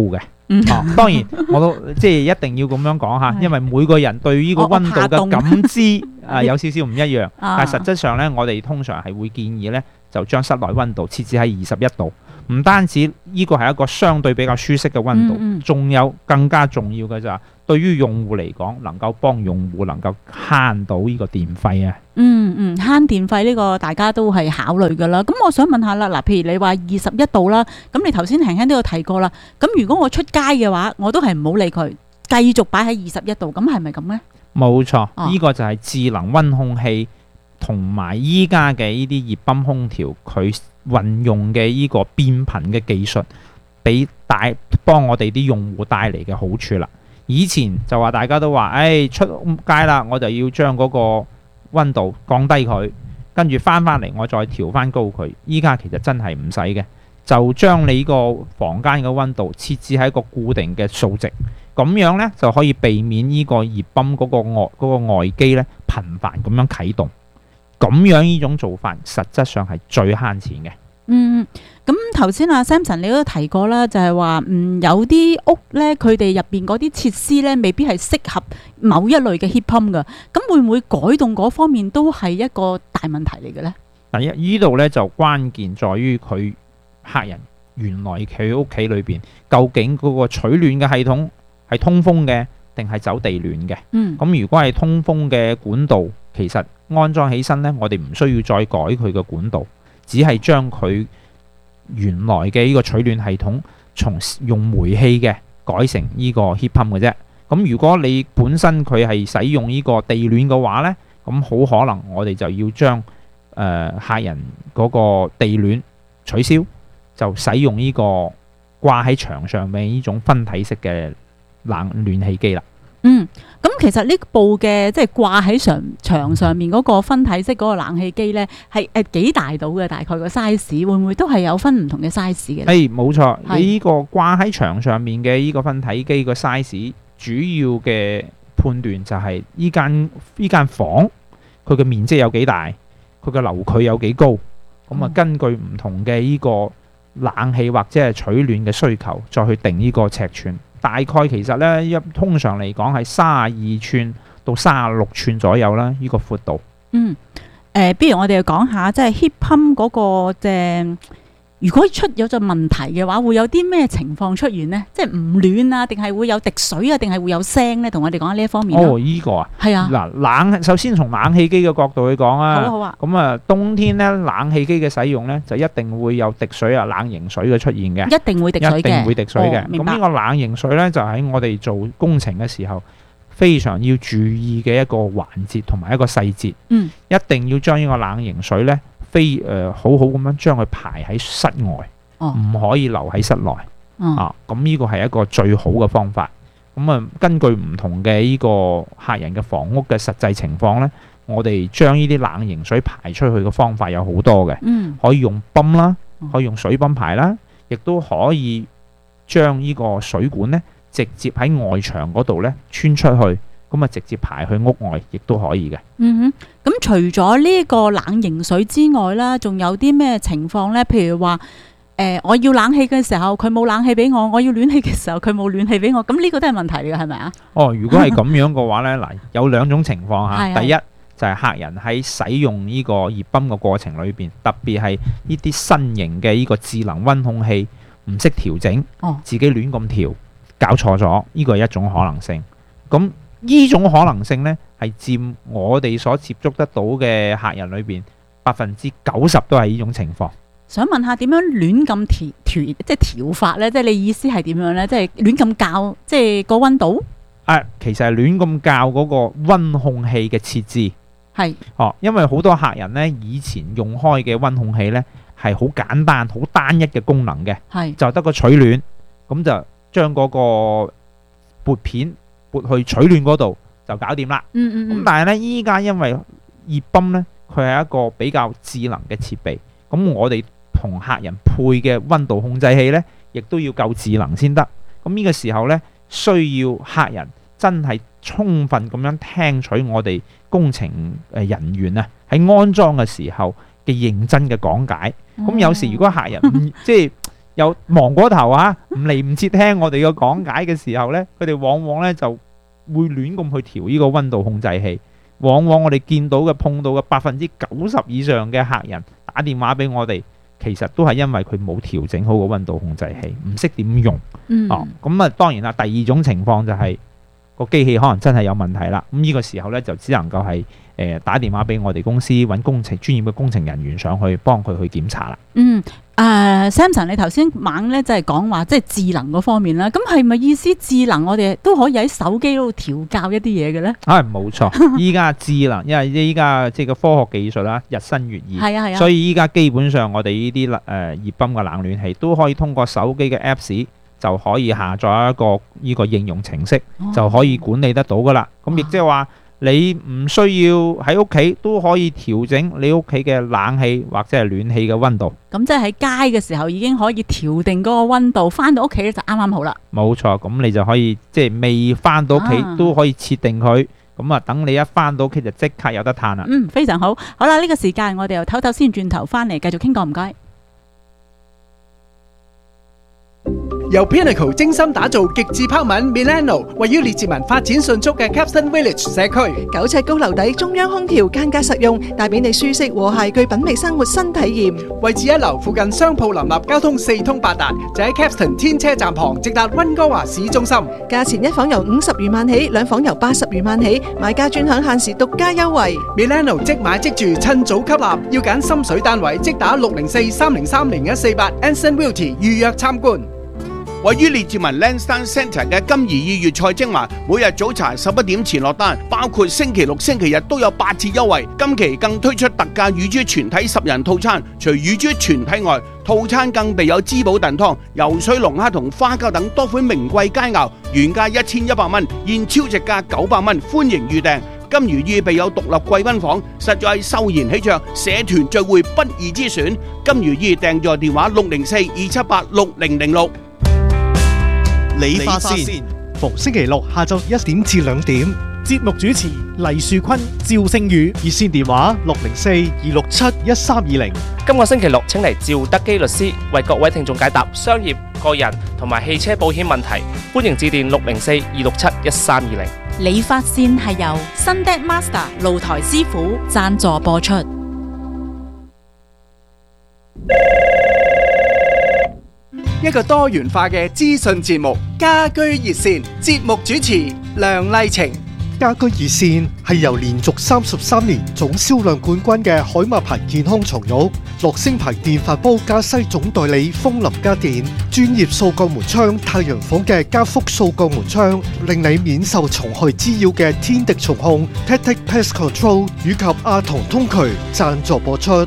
嗯啊，當然我都即係一定要咁樣講嚇，因為每個人對呢個温度嘅感知啊有少少唔一樣， 啊但係實質上咧，我哋通常係會建議咧，就將室內温度設置喺二十一度。唔單止呢個係一個相對比較舒適嘅温度， 嗯嗯仲有更加重要嘅就係對於用戶嚟講，能夠幫用戶能夠慳到呢個電費啊！ 嗯嗯，慳電費呢個大家都係考慮㗎啦。咁我想問下啦，嗱，譬如你話二十一度啦，咁你頭先輕輕都有提過啦。咁如果我出街嘅話，我都係唔好理佢，繼續擺喺二十一度，咁係咪咁呢？ 冇錯，呢、 哦個就係智能温控器同埋依家嘅呢啲熱泵空調，佢運用嘅呢個變頻嘅技術，俾帶幫我哋啲用戶帶嚟嘅好處啦。以前就話大家都話，誒、哎、出街啦，我就要將嗰個温度降低佢，跟住翻返嚟我再調翻高佢。依家其實真係唔使嘅，就將你個房間嘅温度設置喺一個固定嘅數值，咁樣呢，就可以避免呢個熱泵嗰個外嗰、嗰個外機呢頻繁咁樣啟動。咁樣呢種做法，實質上係最慳錢嘅。 嗯，咁頭先阿 Samson 你都提過啦，就係話嗯有啲屋咧，佢哋入邊嗰啲設施咧，未必係適合某一類嘅 heat pump 噶。咁會唔會改動嗰方面都係一個大問題嚟嘅咧？ 第一，呢度咧就關鍵在於佢客人原來佢屋企裏邊究竟嗰個取暖嘅系統係通風嘅定係走地暖嘅？ 嗯， 咁如果係通風嘅管道，其實安裝起身呢，我哋唔需要再改佢嘅管道，只係將佢原來嘅呢個取暖系統從用煤氣嘅改成呢個 heat pump 嘅啫。咁如果你本身佢係使用呢個地暖嘅話呢，咁好可能我哋就要將誒、呃、客人嗰個地暖取消，就使用呢個掛喺牆上面呢種分體式嘅冷暖氣機啦。 嗯，咁其實呢部嘅即係掛喺牆牆上面嗰個分體式嗰個冷氣機呢，係誒幾大到嘅？大概個 size 會唔會都係有分唔同嘅 size 嘅？ 誒，冇錯， 係你呢個掛喺牆上面嘅呢個分體機個 size，主要嘅判斷就係呢間呢間房佢嘅面積有幾大，佢嘅樓距有幾高，咁啊根據唔同嘅呢個冷氣或者係取暖嘅需求，再去定呢個尺寸。大概其實呢，一通常嚟講係三十二寸到三十六寸左右啦，呢個闊度。 嗯，誒、呃，不如我哋講下即係 heat pump 嗰個即係，如果出咗咗問題嘅話，會有啲咩情況出現呢？即係唔暖啊，定係會有滴水啊，定係會有聲呢？同我哋講下呢一方面。 哦，依、這個啊， 係啊。 嗱，冷首先從冷氣機嘅角度去講啊。 好啊好啊。 咁啊，冬天呢，冷氣機嘅使用呢，就一定會有滴水啊、冷凝水嘅出現嘅。 一定會滴水嘅。 一定會滴水嘅。 哦，明白。 咁呢個冷凝水呢，就喺我哋做工程嘅時候非常要注意嘅一個環節同埋一個細節。 嗯。 一定要將呢個冷凝水呢，非誒、呃、好好咁樣將佢排喺室外。唔、 哦、 可以留喺室內、 嗯、 啊！咁呢個係一個最好嘅方法。咁啊，根據唔同嘅呢個客人嘅房屋嘅實際情況呢，我哋將呢啲冷凝水排出去嘅方法有好多嘅、 嗯， 可以用泵啦，可以用水泵排啦，亦都可以將呢個水管呢直接喺外牆嗰度呢穿出去，咁啊直接排去屋外，亦都可以嘅。 嗯哼，咁除咗呢個冷凝水之外啦，仲有啲咩情況呢？譬如話，誒、呃，我要冷氣嘅時候，佢冇冷氣俾我；我要暖氣嘅時候，佢冇暖氣俾我。咁呢個都係問題嚟嘅，係咪啊？ 哦，如果係咁樣嘅話呢，嗱，有兩種情況嚇。第一就係、是、客人喺使用呢個熱泵嘅過程裏邊，特別係呢啲新型嘅呢個智能温控器唔識調整， 哦、 自己亂咁調，搞錯咗，呢個係一種可能性。咁呢種可能性呢，係佔我哋所接觸得到嘅客人裏邊百分之九十都係呢種情況。 想問下點樣亂咁調調，即係調法呢？即係你意思係點樣呢？即係亂咁校，即係個温度？ 啊，其實係亂咁校嗰個温控器嘅設置。 係。哦， 因為好多客人呢，以前用開嘅温控器呢，係好簡單、好單一嘅功能嘅。 係。 就得個取暖，咁就將嗰個撥片撥去取暖嗰度就搞掂啦。 嗯嗯嗯。 咁但係呢，依家因為熱泵呢，佢係一個比較智能嘅設備，咁我哋同客人配嘅温度控制器呢，亦都要夠智能先得。咁呢個時候呢，需要客人真係充分咁樣聽取我哋工程誒人員啊喺安裝嘅時候嘅認真嘅講解。咁、哦、有時如果客人唔即係又忙過頭啊，唔嚟唔切聽我哋嘅講解嘅時候呢，佢哋往往呢就會亂咁去調呢個溫度控制器。往往我哋見到嘅碰到嘅百分之九十以上嘅客人打電話俾我哋，其實都係因為佢冇調整好個溫度控制器，唔識點用。 嗯哦，咁啊當然啦，第二種情況就係、個機器可能真係有問題啦。咁呢個時候呢，就只能夠係誒打電話俾我哋公司揾工程專業嘅工程人員上去幫佢去檢查啦。 嗯，誒、Samson，你頭先猛咧就係講話即係智能嗰方面啦，咁係咪意思智能我哋都可以喺手機度調校一啲嘢嘅咧？ 啊，冇錯，依家智能，因為依家即係個科學技術啦，日新月異， 係啊係啊所以依家基本上我哋呢啲誒熱泵嘅冷暖氣都可以通過手機嘅 Apps 就可以下載一個呢個應用程式， 哦就可以管理得到噶啦。咁亦即係話你唔需要喺屋企都可以調整你屋企嘅冷氣或者係暖氣嘅溫度。 咁即係喺街嘅時候已經可以調定嗰個溫度，翻到屋企咧就啱啱好啦。 冇錯，咁你就可以即係未翻到屋企啊都可以設定佢，咁啊等你一翻到屋企就即刻有得嘆啦。 嗯，非常好。好啦，呢、個時間我哋又唞唞先，轉頭翻嚟繼續傾過，唔該。 由 Pinnacle 精心打造極致拋物 Milano， 位於列治文發展迅速嘅 Capstan Village 社區， 九尺高樓底，中央空調，間隔實用，帶俾你舒適和諧具品味生活新體驗。 位置一樓，附近商鋪林立，交通四通八達，就喺 Capstan 天車站旁，直達溫哥華市中心。 價錢一房由五十餘萬起，兩房由八十餘萬起，買家專享限時獨家優惠。 Milano 即買即住，趁早吸納，要揀心水單位，即打六零四三零三零一四八 Anson Realty 預約參觀。 位於列治文 Lansdowne Centre 嘅金怡意粵菜精華，每日早茶十一點前落單，包括星期六、星期日都有八折優惠。今期更推出特價乳豬全體十人套餐，除乳豬全體外，套餐更備有滋補燉湯、游水龍蝦同花膠等多款名貴佳肴，原價一千一百蚊，現超值價九百蚊，歡迎預訂。金魚意備有獨立貴賓房，實在係秀賢喜鵲，社團聚會不二之選。金魚意訂座電話六零四二七八六零零六。 理髮線，逢星期六下晝一點至兩點。節目主持黎樹坤、趙星宇，熱線電話六零四二六七一三二零。 今個星期六請嚟趙德基律師為各位聽眾解答商業、個人同埋汽車保險問題，歡迎致電六零四二六七一三二零。 理髮線係由 Sunday Master 露台師傅贊助播出。 一個多元化嘅資訊節目，家居熱線，節目主持梁麗晴。 家居熱線係由連續三十三年總銷量冠軍嘅海馬牌健康床褥、樂聲牌電飯煲加西總代理風林家電、專業掃鋼門窗太陽房嘅加福掃鋼門窗，令你免受蟲害滋擾嘅天敵蟲控 Tactic Pest Control 以及阿童通渠贊助播出。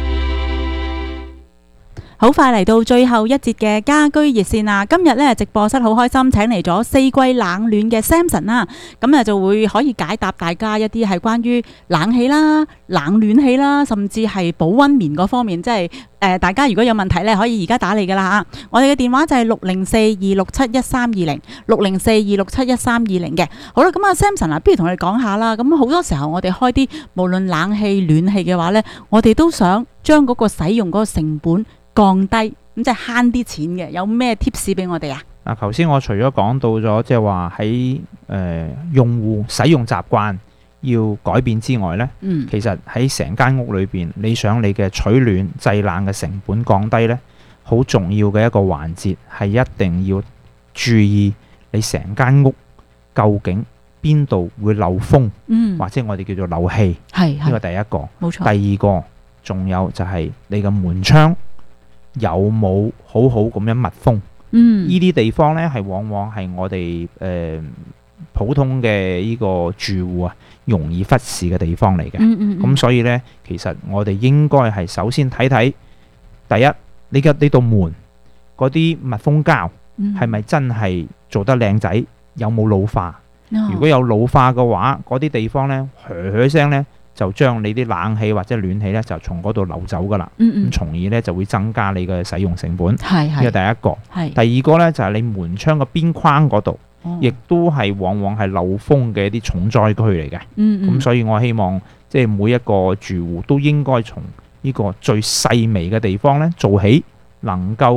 好快嚟到最後一節嘅家居熱線啦！今日咧直播室好開心，請嚟咗四季冷暖嘅 Samson 啦，咁啊就會可以解答大家一啲係關於冷氣啦、冷暖氣啦，甚至係保溫棉嗰方面，即係誒大家如果有問題咧，可以而家打嚟噶啦嚇！我哋嘅電話就係六零四二六七一三二零，六零四二六七一三二零嘅。好啦，咁啊 Samson 啊，不如同你講下啦。咁好多時候我哋開啲無論冷氣、暖氣嘅話咧，我哋都想將嗰個使用嗰個成本降低，咁即係慳啲錢嘅，有咩 tips 俾我哋啊？ 嗱，頭先我除咗講到咗，即係話喺誒用戶使用習慣要改變之外呢， 嗯， 其實喺成間屋裏邊，你想你嘅取暖製冷嘅成本降低呢，好重要嘅一個環節係一定要注意你成間屋究竟邊度會漏風， 嗯， 或者我哋叫做漏氣， 係呢個第一個， 冇錯。 第二個仲有就係你嘅門窗有冇好好咁樣密封？ 嗯， 呢啲地方呢，係往往係我哋誒、呃、普通嘅呢個住戶啊，容易忽視嘅地方嚟嘅。 嗯嗯嗯咁所以呢，其實我哋應該係首先睇睇，第一，你嘅呢道門嗰啲密封膠係咪真係做得靚仔？有冇老化？ 哦如果有老化嘅話，嗰啲地方呢，噓噓聲呢，就將你啲冷氣或者暖氣呢，就從嗰度流走噶啦。 嗯嗯咁從而呢，就會增加你嘅使用成本。 係係呢個第一個。 係第二個呢，就係、你門窗嘅邊框嗰度， 哦亦都係往往係漏風嘅一啲重災區嚟嘅。咁、 嗯嗯所以我希望即係每一個住戶都應該從呢個最細微嘅地方呢做起，能夠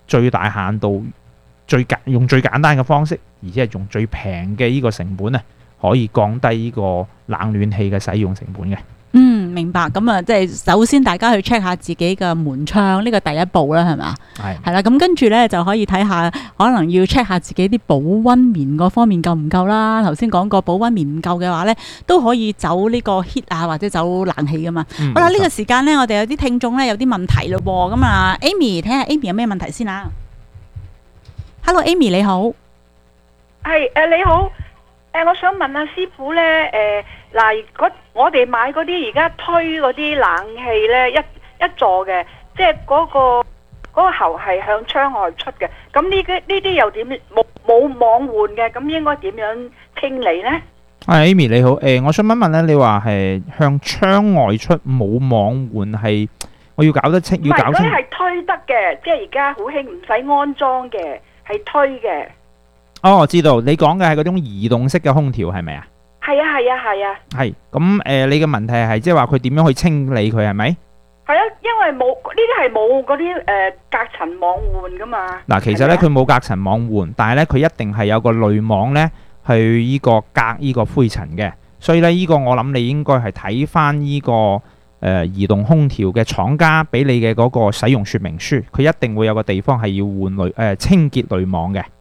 最大限度、最簡用最簡單嘅方式，而且係用最平嘅呢個成本啊，可以降低呢個冷暖氣嘅使用成本嘅。 嗯，明白。咁啊，即係首先大家去 check 下自己嘅門窗，呢個第一步啦，係咪？ 係係啦，咁跟住咧就可以睇下，可能要 check 下自己啲保溫棉嗰方面夠唔夠啦。頭先講過保溫棉唔夠嘅話咧，都可以走呢個 heat 啊，或者走冷氣噶嘛。 嗯好啦，呢、 冇錯個時間咧，我哋有啲聽眾咧有啲問題咯喎。咁啊，Amy 睇下 Amy 有咩問題先啊。Hello，Amy 你好。 係誒你好，誒我想問下師傅咧，誒嗱，嗰我哋買嗰啲而家推嗰啲冷氣咧，一一座嘅，即係嗰個嗰個喉係向窗外出嘅，咁呢啲呢啲又點冇冇網換嘅，咁應該點樣清理咧？ 係 Amy 你好，誒、我想問問咧，你話係向窗外出冇網換係，我要搞得清， 唔係嗰要搞清啲係推得嘅，即係而家好興唔使安裝嘅，係推嘅。 哦，我知道你講嘅係嗰種移動式嘅空調係咪啊？ 係啊係啊係啊。 係咁誒，你嘅問題係即係話佢點樣去清理佢係咪？ 係啊，因為冇呢啲係冇嗰啲誒隔塵網換噶嘛。 嗱，其實咧佢冇隔塵網換，但係咧佢一定係有個濾網咧去呢個隔呢個灰塵嘅，所以咧呢個我諗你應該係睇翻呢個誒、呃、移動空調嘅廠家俾你嘅嗰個使用說明書，佢一定會有個地方係要換濾誒清潔濾網嘅。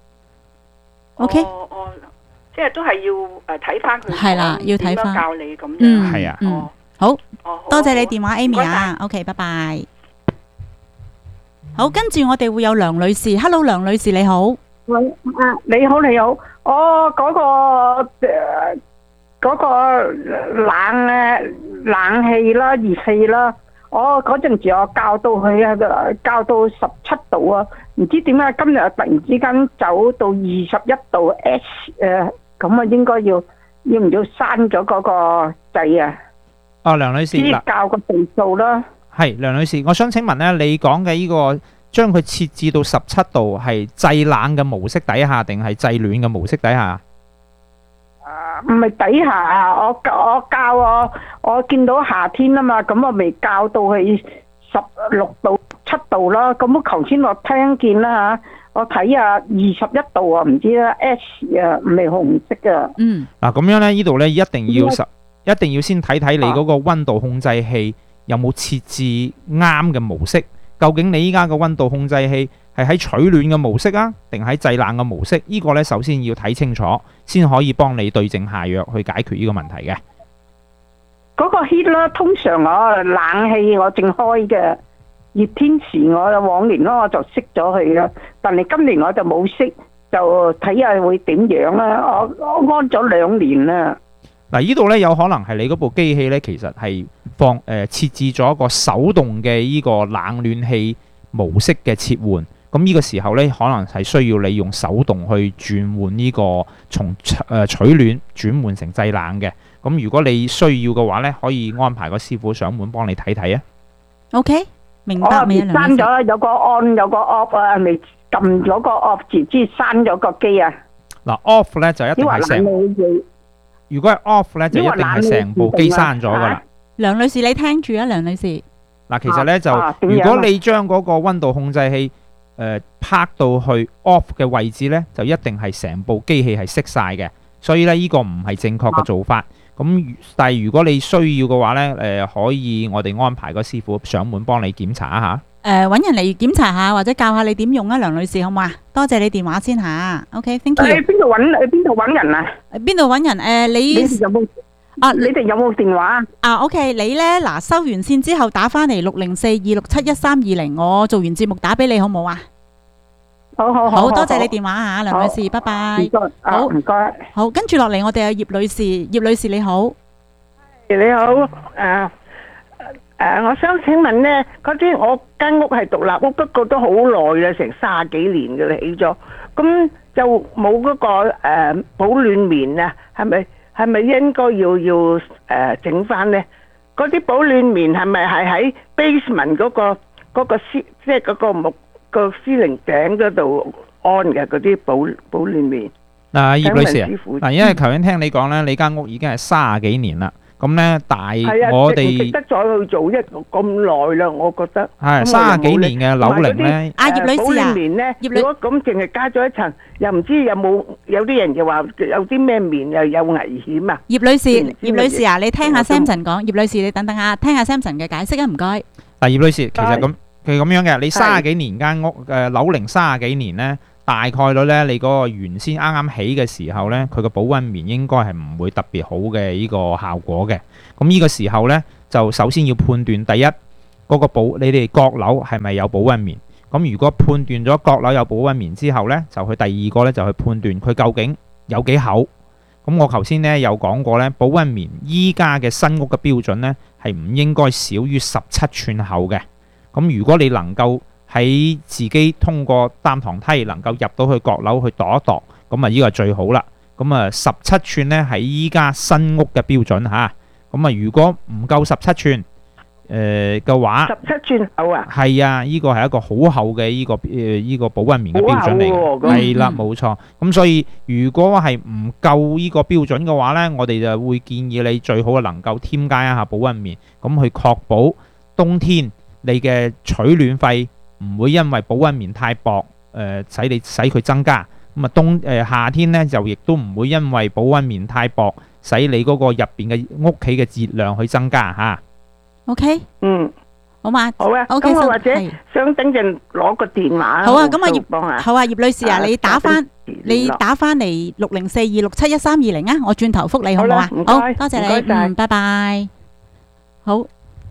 OK。 哦哦，即係都係要誒睇翻佢。 係啦要睇返點樣教你咁樣。 嗯， 係啊嗯，好，多謝你電話 Amy 啊，OK，拜拜。好，跟住我哋會有梁女士，Hello，梁女士你好。 喂，啊，你好你好，我嗰、個呃嗰、個冷咧冷氣啦、熱氣啦，我嗰陣時我校到佢啊，校到十七度啊，唔知點解今日突然之間走到二十一度 S 誒，咁啊應該要要唔要刪咗嗰個掣啊？ 哦，梁女士知嗱， 校個度數啦。 係梁女士，我想請問咧，你講嘅呢個將佢設置到十七度係製冷嘅模式底下，定係製暖嘅模式底下？ 唔係底下啊！我我校我我見到夏天啊嘛，咁我未校到去十六度七度啦。咁我頭先我聽見啦嚇，我睇下二十一度啊，唔知啦 S 啊，唔係紅色啊。 嗯。 嗱咁樣咧，呢度咧一定要十，一定要先睇睇你嗰個温度控制器有冇設置啱嘅模式。究竟你依家個温度控制器係喺取暖嘅模式啊，定喺製冷嘅模式？呢個呢，首先要睇清楚，先可以幫你對症下藥去解決呢個問題嘅。 嗰個 heat 啦，通常我冷氣我正開嘅，熱天時我往年咯我就熄咗佢啦，但係今年我就冇熄，就睇下會點樣啦。我我安咗兩年啦。 嗱，呢度呢，有可能係你嗰部機器呢，其實係放誒、呃、設置咗一個手動嘅呢個冷暖氣模式嘅切換。咁呢個時候呢，可能係需要你用手動去轉換呢個從誒、呃、取暖轉換成製冷嘅。咁如果你需要嘅話呢，可以安排個師傅上門幫你睇睇啊。 OK，明我白未啊？梁女士刪咗有個 on 有個 off 啊，未撳咗個 off 字，之刪咗個機啊。 嗱 off 呢就一定係成，如果係 off 呢，就一定係成部機閂咗噶啦。 梁女士你聽住啊，梁女士。 嗱，其實呢，就啊點樣啊如果你將嗰個温度控制器誒拍到去 off 嘅位置呢，就一定係成部機器係熄晒嘅，所以呢，呢個唔係正確嘅做法。咁但係如果你需要嘅話呢，誒可以我哋安排個師傅上門幫你檢查一下。 誒揾人嚟檢查下，或者教下你點用啊，梁女士好唔好啊？多謝你電話先嚇。OK，thank you。 喺邊度揾？喺邊度揾人啊？ 邊度揾人？誒你你哋有冇啊？ 你哋有冇電話啊？OK，你呢嗱收完線之後打翻嚟六零四二六七一三二零，我做完節目打俾你好唔好啊？ 好好好多謝你電話嚇，梁女士，拜拜。 唔該，好唔該。 好，跟住落嚟我哋有葉女士，葉女士你好。 你好，誒誒，我想請問咧，嗰啲我間屋係獨立屋，不過都好耐啦，成卅幾年嘅啦起咗，咁就冇嗰個誒保暖棉啊，係咪係咪應該要要誒整翻咧？嗰啲保暖棉係咪係喺 basement 嗰個嗰個司即係嗰個木個司靈頂嗰度安嘅嗰啲保保暖棉？ 嗱，葉女士啊請問師傅， 嗱，因為頭先聽你講咧，你間屋已經係卅幾年啦。 咁咧大係啊， 我值唔值哋得再去做一咁耐啦，我覺得係咁我又冇卅幾力年嘅樓齡咧啊葉女士啊保齡棉咧， 葉女如果咁淨係加咗一層，又唔知有冇有啲人就話有啲咩棉又有危險啊？ 葉女士， 知唔知葉女士啊，你聽下我都 Samson 講。葉女士，你等等啊，聽下 Samson 嘅解釋啊，唔該。 嗱，葉女士其實咁係佢咁樣嘅，你係卅幾年間屋誒樓齡卅幾年咧，大概率咧你嗰個原先啱啱起嘅時候咧，佢個保溫棉應該係唔會特別好嘅呢個效果嘅。咁呢個時候咧，就首先要判斷第一嗰個保你哋閣樓係咪有保溫棉。咁如果判斷咗閣樓有保溫棉之後咧，就去第二個咧就去判斷佢究竟有幾厚。咁我頭先咧有講過咧，保溫棉依家嘅新屋嘅標準咧係唔應該少於十七寸厚嘅。咁如果你能夠喺自己通過擔堂梯能夠入到去閣樓去度一度，咁啊呢個係最好啦。咁啊十七寸咧係依家新屋嘅標準嚇。咁啊如果唔夠十七寸誒嘅話， 十七寸厚啊？ 係啊，呢個係一個好厚嘅呢個誒呢個保溫棉嘅標準嚟嘅， 好厚喎咁係啦， 嗯冇錯。咁所以如果係唔夠呢個標準嘅話呢，我哋就會建議你最好能夠添加一下保溫棉，咁去確保冬天你嘅取暖費唔會因為保溫棉太薄誒使你使佢增加。咁啊冬誒夏天呢，就亦都唔會因為保溫棉太薄使你嗰個入邊嘅屋企嘅熱量去增加嚇。 OK， 嗯， 好嘛， 好啊。 OK， 咁我或者係想等陣攞個電話。 好啊，咁啊葉幫下好啊葉女士啊， 啊你打翻打俾你打翻嚟六零四二六七一三二零啊，我轉頭覆你好唔好啊？ 好啦唔該好，多謝唔該你， 晒嗯，拜拜。好。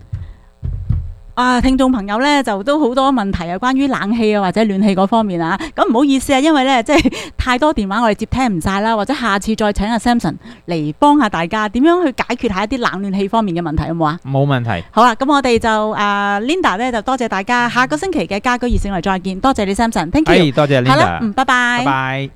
啊，聽眾朋友咧就都好多問題啊，關於冷氣啊或者暖氣嗰方面啊，咁唔好意思啊，因為咧即係太多電話我哋接聽唔晒啦，或者下次再請阿 Samson 嚟幫下大家點樣去解決下一啲冷暖氣方面嘅問題，好唔好啊？ 冇問題。 好啊，咁我哋就誒、呃、Linda 咧就多謝大家，下個星期嘅家居熱線我哋再見，多謝你 Samson，thank you， 係多謝 Linda， 好啦，嗯，拜拜， 拜拜。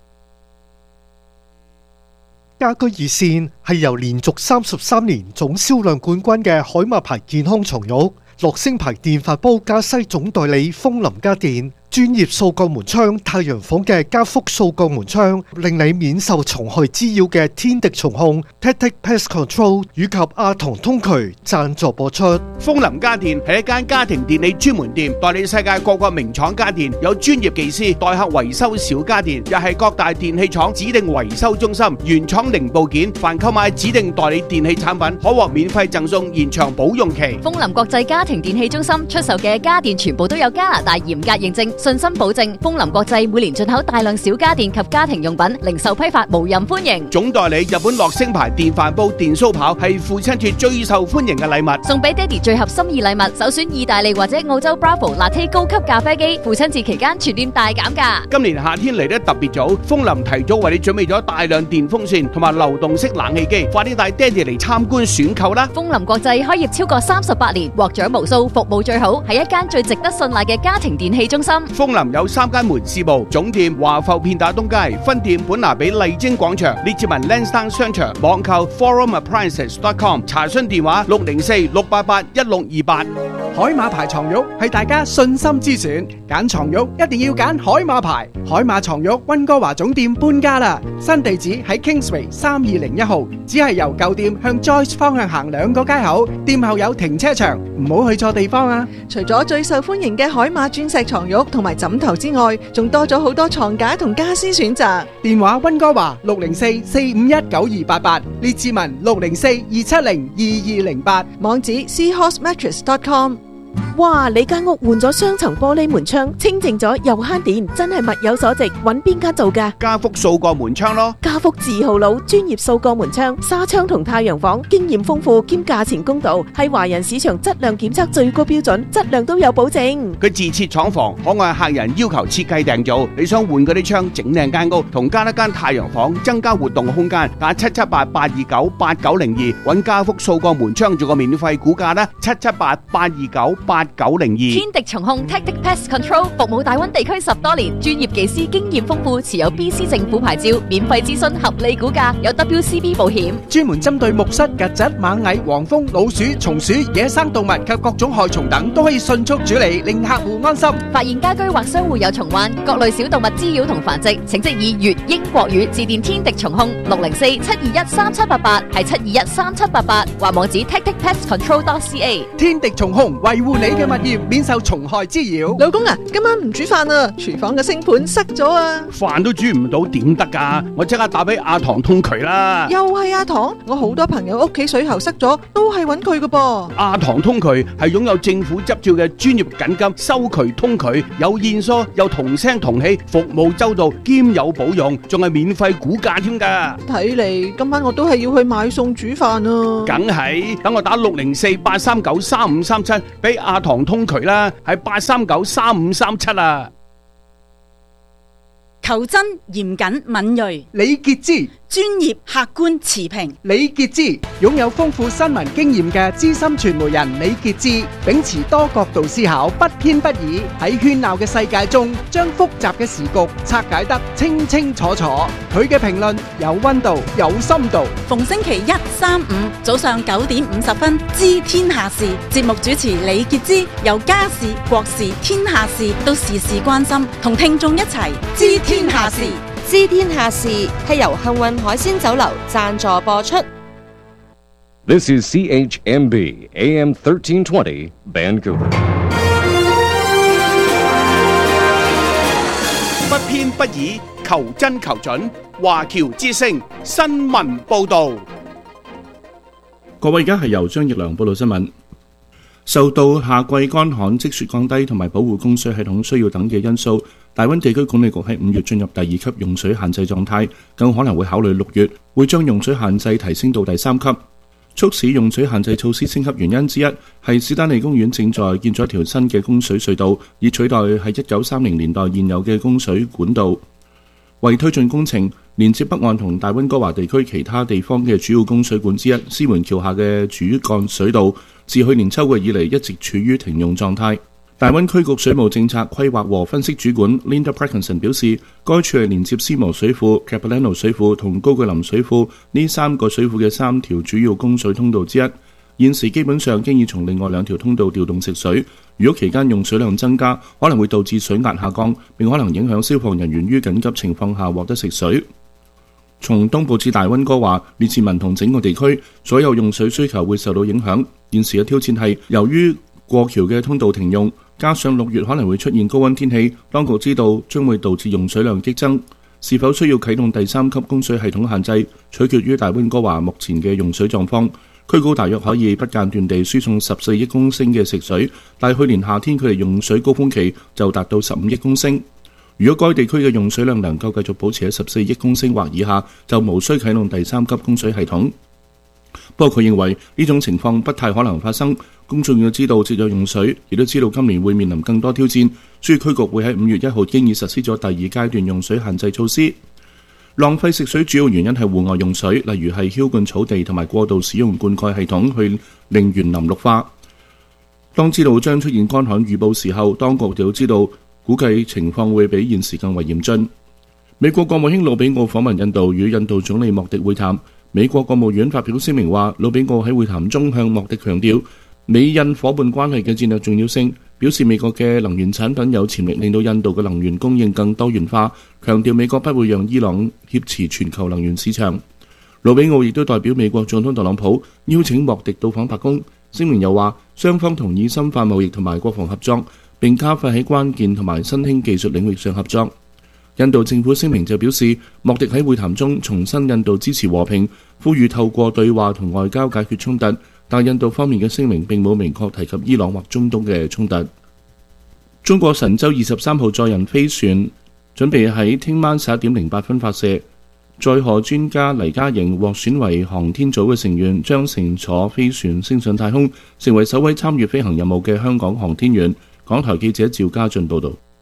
家居熱線係由連續三十三年總銷量冠軍嘅海馬牌健康床褥、樂聲牌電飯煲加西總代理風林家電、專業掃鋼門窗太陽房嘅加福掃鋼門窗，令你免受蟲害滋擾嘅天敵蟲控 Tactic Pest Control 以及亞唐通渠贊助播出。 風林家電係一間家庭電器專門店，代理世界各個名廠家電，有專業技師代客維修小家電，又係各大電器廠指定維修中心，原廠零部件，凡購買指定代理電器產品，可獲免費贈送延長保用期。 風林國際家庭電器中心出售嘅家電全部都有加拿大嚴格認證，信心保證。風林國際每年進口大量小家電及家庭用品，零售批發無任歡迎。 總代理日本樂聲牌電飯煲、電酥刨係父親節最受歡迎嘅禮物， 送俾爹哋最合心意禮物，首選意大利或者澳洲 Bravo Latte 高級咖啡機。父親節期間全店大減價。 今年夏天嚟得特別早，風林提早為你準備咗大量電風扇同埋流動式冷氣機，快啲帶爹哋嚟參觀選購啦！ 風林國際開業超過三十八年，獲獎無數，服務最好，係一間最值得信賴嘅家庭電器中心。 風林有三間門市部，總店華埠片打東街，分店本拿比麗晶廣場，列治文 Lansdowne 商場，網購 forum appliances dot com， 查詢電話六零四六八八一六二八。 海馬牌床褥係大家信心之選，揀床褥一定要揀海馬牌。海馬床褥溫哥華總店搬家啦，新地址喺 Kingsway 三二零一號，只係由舊店向 Joyce 方向行兩個街口，店後有停車場，唔好去錯地方啊！ 除咗最受歡迎嘅海馬鑽石床褥同埋枕頭之外，仲多咗好多床架同家私選擇。 電話溫哥華六零四四五一九二八八，列治文六零四二七零二二零八， 網址 seahorse mattress dot com。 哇！你間屋換咗雙層玻璃門窗，清淨咗又慳電，真係物有所值。揾邊間做㗎？ 家福掃過門窗咯。 家福字號佬，專業掃過門窗、紗窗同太陽房，經驗豐富兼價錢公道，係華人市場質量檢測最高標準，質量都有保證。 佢自設廠房，可按客人要求設計訂造。你想換嗰啲窗，整靚間屋，同加一間太陽房，增加活動空間，打七七八八二九八九零二，揾家福掃過門窗做個免費估價啦，七七八八二九八九零二。 天敵蟲控 Tactic Pest Control 服務大灣地區十多年，專業技師經驗豐富，持有 B C 政府牌照，免費諮詢，合理估價，有 W C B 保險。 專門針對木虱、曱甴、螞蟻、黃蜂、老鼠、松鼠、野生動物及各種害蟲等，都可以迅速處理，令客戶安心。 發現家居或商戶有蟲患，各類小動物滋擾同繁殖，請即以粵英國語致電天敵蟲控六零四七二一三七八八，係七二一三七八八，或網址 tactic pest control dot c a。 天敵蟲控維護你嘅物業免受蟲害滋擾。 老公啊，今晚唔煮飯啊，廚房嘅星盤塞咗啊！ 飯都煮唔到點得㗎？我即刻打俾阿唐通渠啦！ 又係阿唐，我好多朋友屋企水喉塞咗，都係揾佢㗎噃。 阿唐通渠係擁有政府執照嘅專業緊急收渠通渠，有現疏，有同聲同氣，服務周到，兼有保用，仲係免費估價添㗎。 睇嚟今晚我都係要去買餸煮飯啊！ 梗係，等我打六零四八三九三五三七俾阿唐通渠啦，係八三九三五三七啊！ 求真、嚴謹、敏鋭， 李傑之專業、客觀、持平。 李傑之擁有豐富新聞經驗嘅資深傳媒人李傑之，秉持多角度思考，不偏不倚，喺喧鬧嘅世界中，將複雜嘅時局拆解得清清楚楚。佢嘅評論有溫度、有深度。 逢星期一、三、五早上九點五十分，知天下事。節目主持李傑之，由家事、國事、天下事都事事關心，同聽眾一齊知天下事。 知天下事係由幸運海鮮酒樓贊助播出。 This is C H M B A M thirteen twenty Vancouver。 不偏不倚，求真求準。華僑之聲新聞報導。 各位，而家係由張奕良報道新聞。受到夏季乾旱、積雪降低同埋保護供水系統需要等嘅因素，大灣地區管理局喺五月進入第二級用水限制狀態，更可能會考慮六月會將用水限制提升到第三級。促使用水限制措施升級原因之一係史丹利公園正在建咗一條新嘅供水隧道，以取代喺一九三零年代現有嘅供水管道。為推進工程，連接北岸同大溫哥華地區其他地方嘅主要供水管之一獅門橋下嘅主幹水道，自去年秋季以嚟一直處於停用狀態。大灣區局水務政策規劃和分析主管 Linda Parkinson 表示，該處係連接斯摩水庫、Capilano 水庫同高句林水庫呢三個水庫嘅三條主要供水通道之一。現時基本上經已從另外兩條通道調動食水，如果期間用水量增加，可能會導致水壓下降，並可能影響消防人員於緊急情況下獲得食水。從東部至大溫哥華、列治文同整個地區，所有用水需求會受到影響。現時嘅挑戰係由於過橋嘅通道停用，加上六月可能會出現高溫天氣，當局知道將會導致用水量激增。是否需要啟動第三級供水系統限制，取決於大溫哥華目前嘅用水狀況。區高大約可以不間斷地輸送十四億公升嘅食水，但去年夏天佢哋用水高峰期就達到十五億公升。如果該地區嘅用水量能夠繼續保持喺十四億公升或以下，就無需啟動第三級供水系統。不過佢認為呢種情況不太可能發生，公眾要知道節約用水，亦都知道今年會面臨更多挑戰，所以區局會喺五月一號經已實施咗第二階段用水限制措施。浪費食水主要原因係戶外用水，例如係澆灌草地同埋過度使用灌溉系統去令園林綠化。當知道將出現乾旱預報時候，當局就知道估計情況會比現時更為嚴峻。美國國務卿魯比奧訪問印度，與印度總理莫迪會談。美國國務院發表聲明話，魯比奧喺會談中向莫迪強調美印伙伴關係嘅戰略重要性，表示美國嘅能源產品有潛力令到印度嘅能源供應更多元化，強調美國不會讓伊朗挾持全球能源市場。魯比奧亦都代表美國總統特朗普邀請莫迪到訪白宮，聲明又話雙方同意深化貿易同埋國防合作，並加快喺關鍵同埋新興技術領域上合作。印度政府聲明就表示，莫迪喺會談中重申印度支持和平，呼籲透過對話同外交解決衝突，但印度方面嘅聲明並冇明確提及伊朗或中東嘅衝突。中國神舟二十三號載人飛船準備喺聽晚十一點零八分發射，載荷專家黎嘉瑩獲選為航天組嘅成員，將乘坐飛船升上太空，成為首位參與飛行任務嘅香港航天員。港台記者趙家俊報道。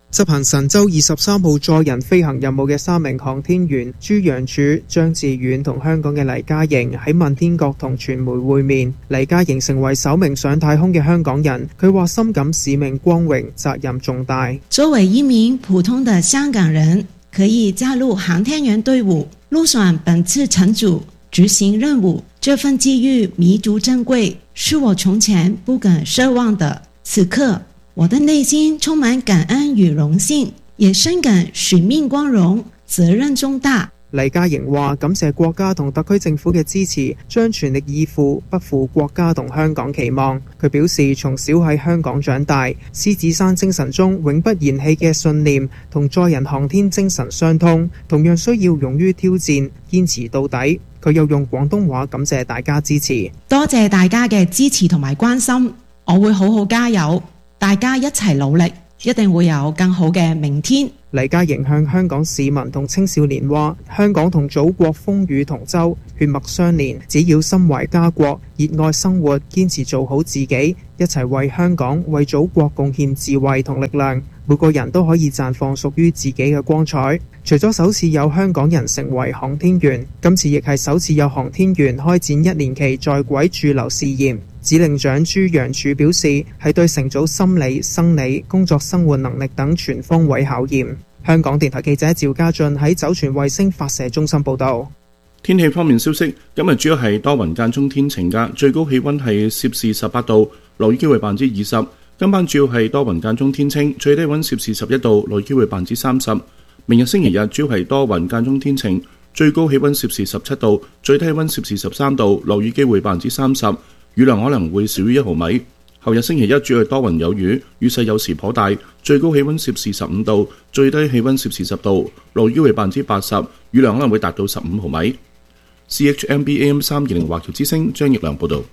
執行神舟二十三號載人飛行任務嘅三名航天員朱楊柱、張志遠同香港嘅黎嘉瑩喺問天閣同傳媒會面。黎嘉瑩成為首名上太空嘅香港人，佢話深感使命光榮，責任重大。 作為一名普通的香港人，可以加入航天員隊伍，入選本次乘組執行任務，這份機遇彌足珍貴，是我從前不敢奢望的。此刻我的內心充滿感恩與榮幸，也深感使命光榮，責任重大。 黎嘉瑩話感謝國家同特區政府嘅支持，將全力以赴，不負國家同香港期望。佢表示從小喺香港長大，獅子山精神中永不言棄嘅信念同載人航天精神相通，同樣需要勇於挑戰，堅持到底。佢又用廣東話感謝大家支持， 多謝大家嘅支持同埋關心，我會好好加油。大家一齊努力，一定會有更好嘅明天。 黎嘉瑩向香港市民同青少年話：香港同祖國風雨同舟，血脈相連。只要心懷家國，熱愛生活，堅持做好自己，一齊為香港、為祖國貢獻智慧同力量。每個人都可以綻放屬於自己嘅光彩。除咗首次有香港人成為航天員，今次亦係首次有航天員開展一年期在軌駐留試驗。指令長朱楊柱表示，係對乘組心理、生理、工作生活能力等全方位考驗。香港電台記者趙家俊喺酒泉衛星發射中心報導。 天氣方面消息，今日主要係多雲間中天晴㗎，最高氣温係攝氏十八度，落雨機會百分之二十。今晚主要係多雲間中天晴，最低温攝氏十一度，落雨機會百分之三十。明日星期日主要係多雲間中天晴，最高氣温攝氏十七度，最低温攝氏十三度，落雨機會百分之三十。雨量可能會少於一毫米。後日星期一主要係多雲有雨，雨勢有時頗大，最高氣温攝氏十五度，最低氣温攝氏十度，落雨機會百分之八十，雨量可能會達到十五毫米。C H M B A M 三二零華僑之聲張奕良報導。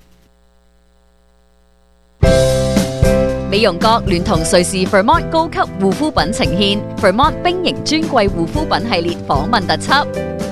美容閣聯同瑞士 Vermont 高級護膚品呈現 Vermont 冰型專櫃護膚品系列訪問特輯。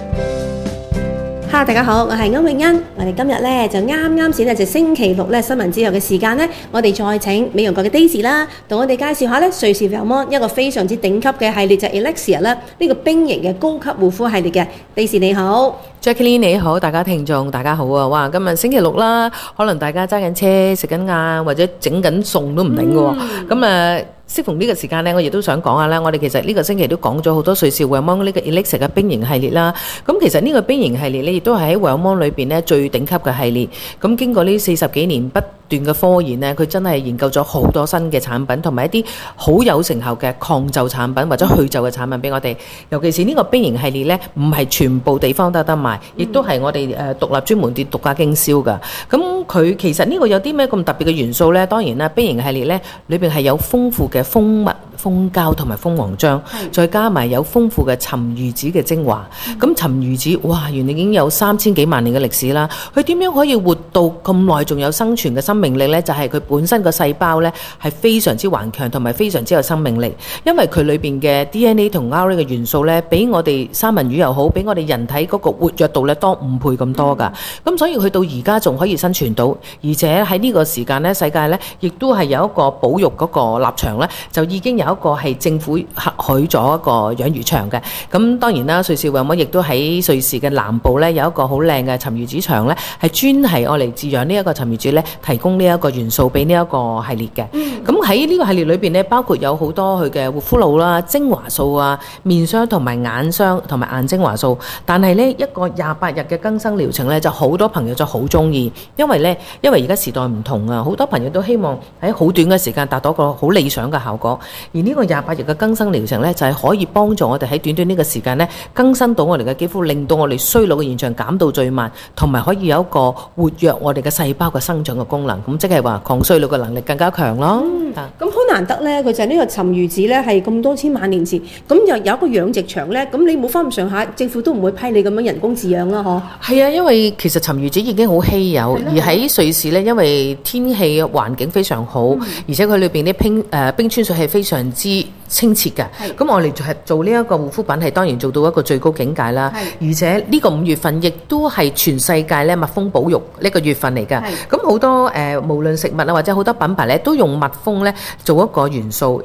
Hello， 大家好，我係歐永欣。我哋今日咧就啱啱先咧就星期六咧新聞之後嘅時間咧，我哋再請美容閣嘅 Daisy 啦，同我哋介紹下咧瑞士 Vermont 一個非常之頂級嘅系列就係 Elixir 啦，呢個冰型嘅高級護膚系列嘅。Daisy 你好 ，Jacqueline 你好，大家聽眾大家好啊！哇，今日星期六啦，可能大家揸緊車食緊晏或者整緊餸都唔定嘅喎。咁啊、嗯，適逢呢個時間咧，我亦都想講下啦。我哋其實呢個星期都講咗好多瑞士 Vermont 呢個 Elixir 嘅冰型系列啦。咁其實呢個冰型系列咧，亦都係喺 Vermont 裏邊咧最頂級嘅系列。咁經過呢四十幾年不斷嘅科研呢，佢真係研究咗好多新嘅產品，同埋一啲好有成效嘅抗皺產品或者去皺嘅產品俾我哋。尤其是呢個冰型系列呢，唔係全部地方都有得賣，亦都係我哋誒獨立專門店獨家經銷㗎。咁佢其實呢個有啲咩咁特別嘅元素呢？當然啦，冰型系列呢裏邊係有豐富嘅蜂蜜、蜂膠同埋蜂王漿，再加埋有豐富嘅沉魚子嘅精華。咁沉魚子哇，原來已經有三千幾萬年嘅歷史啦。佢點樣可以活到咁耐，仲有生存嘅生命力呢？就係佢本身個細胞呢係非常之頑強，同埋非常之有生命力。因為佢裏邊嘅 D N A 同 R N A 嘅元素呢，比我哋三文魚又好，比我哋人體嗰個活躍度呢多五倍咁多㗎。咁所以佢到而家仲可以生存到，而且喺呢個時間呢，世界呢亦都係有一個保育嗰個立場呢，就已經有一個係政府核許咗一個養魚場嘅。咁當然啦，瑞士 Vermont 亦都喺瑞士嘅南部呢，有一個好靚嘅沉魚子場呢，係專係我嚟飼養呢一個沉魚子呢，提供呢一個元素俾呢一個系列嘅。咁喺呢個系列裏邊呢，包括有好多佢嘅護膚露啦、精華素啊、面霜同埋眼霜同埋眼精華素。但係呢一個廿八日嘅更新療程呢，就好多朋友就好中意，因為呢，因為而家時代唔同啊，好多朋友都希望喺好短嘅時間達到一個好理想嘅效果。而呢個廿八日嘅更新療程呢，就係可以幫助我哋喺短短呢個時間呢，更新到我哋嘅肌膚，令到我哋衰老嘅現象減到最慢，同埋可以有一個活躍我哋嘅細胞嘅生長嘅功能。咁即係話抗衰老嘅能力更加強咯。 咁好難得咧，佢就係呢個沉魚子咧，係咁多千萬年前，咁又有一個養殖場咧，咁你冇翻咁上下，政府都唔會批你咁樣人工飼養啦，嗬？係啊，因為其實沉魚子已經好稀有，而喺瑞士咧，因為天氣環境非常好，嗯、而且佢裏邊啲冰誒冰川水係非常之清澈嘅。咁我哋就係做呢一個護膚品，係當然做到一個最高境界啦。而且呢個五月份亦都係全世界咧蜜蜂保育呢個月份嚟㗎。咁好多誒、呃，無論食物啊或者好多品牌咧，都用蜜蜂咧做一個元素，而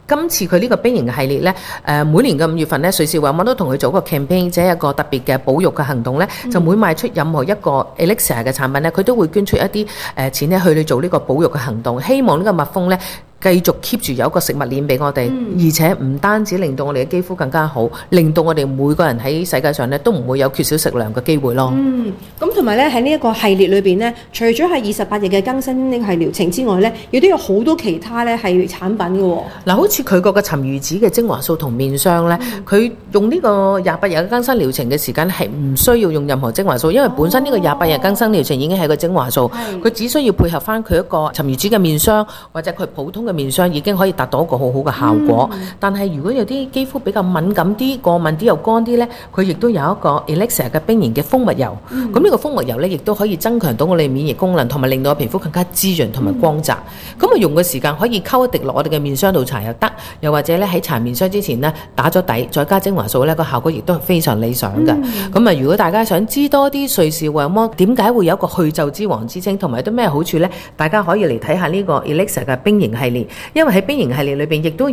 今次佢呢個冰型系列呢，誒每年嘅五月份呢，瑞士維摩都同佢做一個 campaign，即係一個特別嘅保育嘅行動呢，就每賣出任何一個 Elixir 嘅產品呢，佢都會捐出一啲誒錢呢去去做呢個保育嘅行動，希望呢個蜜蜂呢，繼續 keep 住有一個食物鏈俾我哋， 嗯而且唔單止令到我哋嘅肌膚更加好，令到我哋每個人喺世界上咧都唔會有缺少食糧嘅機會咯。 嗯，咁同埋咧喺呢一個系列裏邊咧，除咗係二十八日嘅更新呢係療程之外咧，亦都有好多其他咧係產品嘅喎。 嗱，好似佢個嘅沉魚子嘅精華素同面霜咧，佢、 嗯、 用呢個廿八日嘅更新療程嘅時間係唔需要用任何精華素，因為本身呢個廿八日更新療程已經係個精華素，佢、只需要配合翻佢一個沉魚子嘅面霜或者佢普通嘅面霜已經可以達到一個好好嘅效果。 嗯、 但係如果有啲肌膚比較敏感啲、過敏啲又乾啲咧，佢亦都有一個 Elixir 嘅冰型嘅蜂蜜油。咁呢、 嗯、 個蜂蜜油咧，亦都可以增強到我哋免疫功能，同埋令到我皮膚更加滋潤同埋光澤。咁啊、嗯、用嘅時間可以溝一滴落我哋嘅面霜度搽又得，又或者咧喺搽面霜之前呢，打咗底，再加精華素咧，個效果亦都係非常理想嘅。咁啊、嗯，如果大家想知多啲瑞士維摩點解會有一個去皺之王之稱，同埋有啲咩好處咧，大家可以嚟睇下呢個 Elixir 嘅冰型系列，因為喺冰型系列裏邊亦都有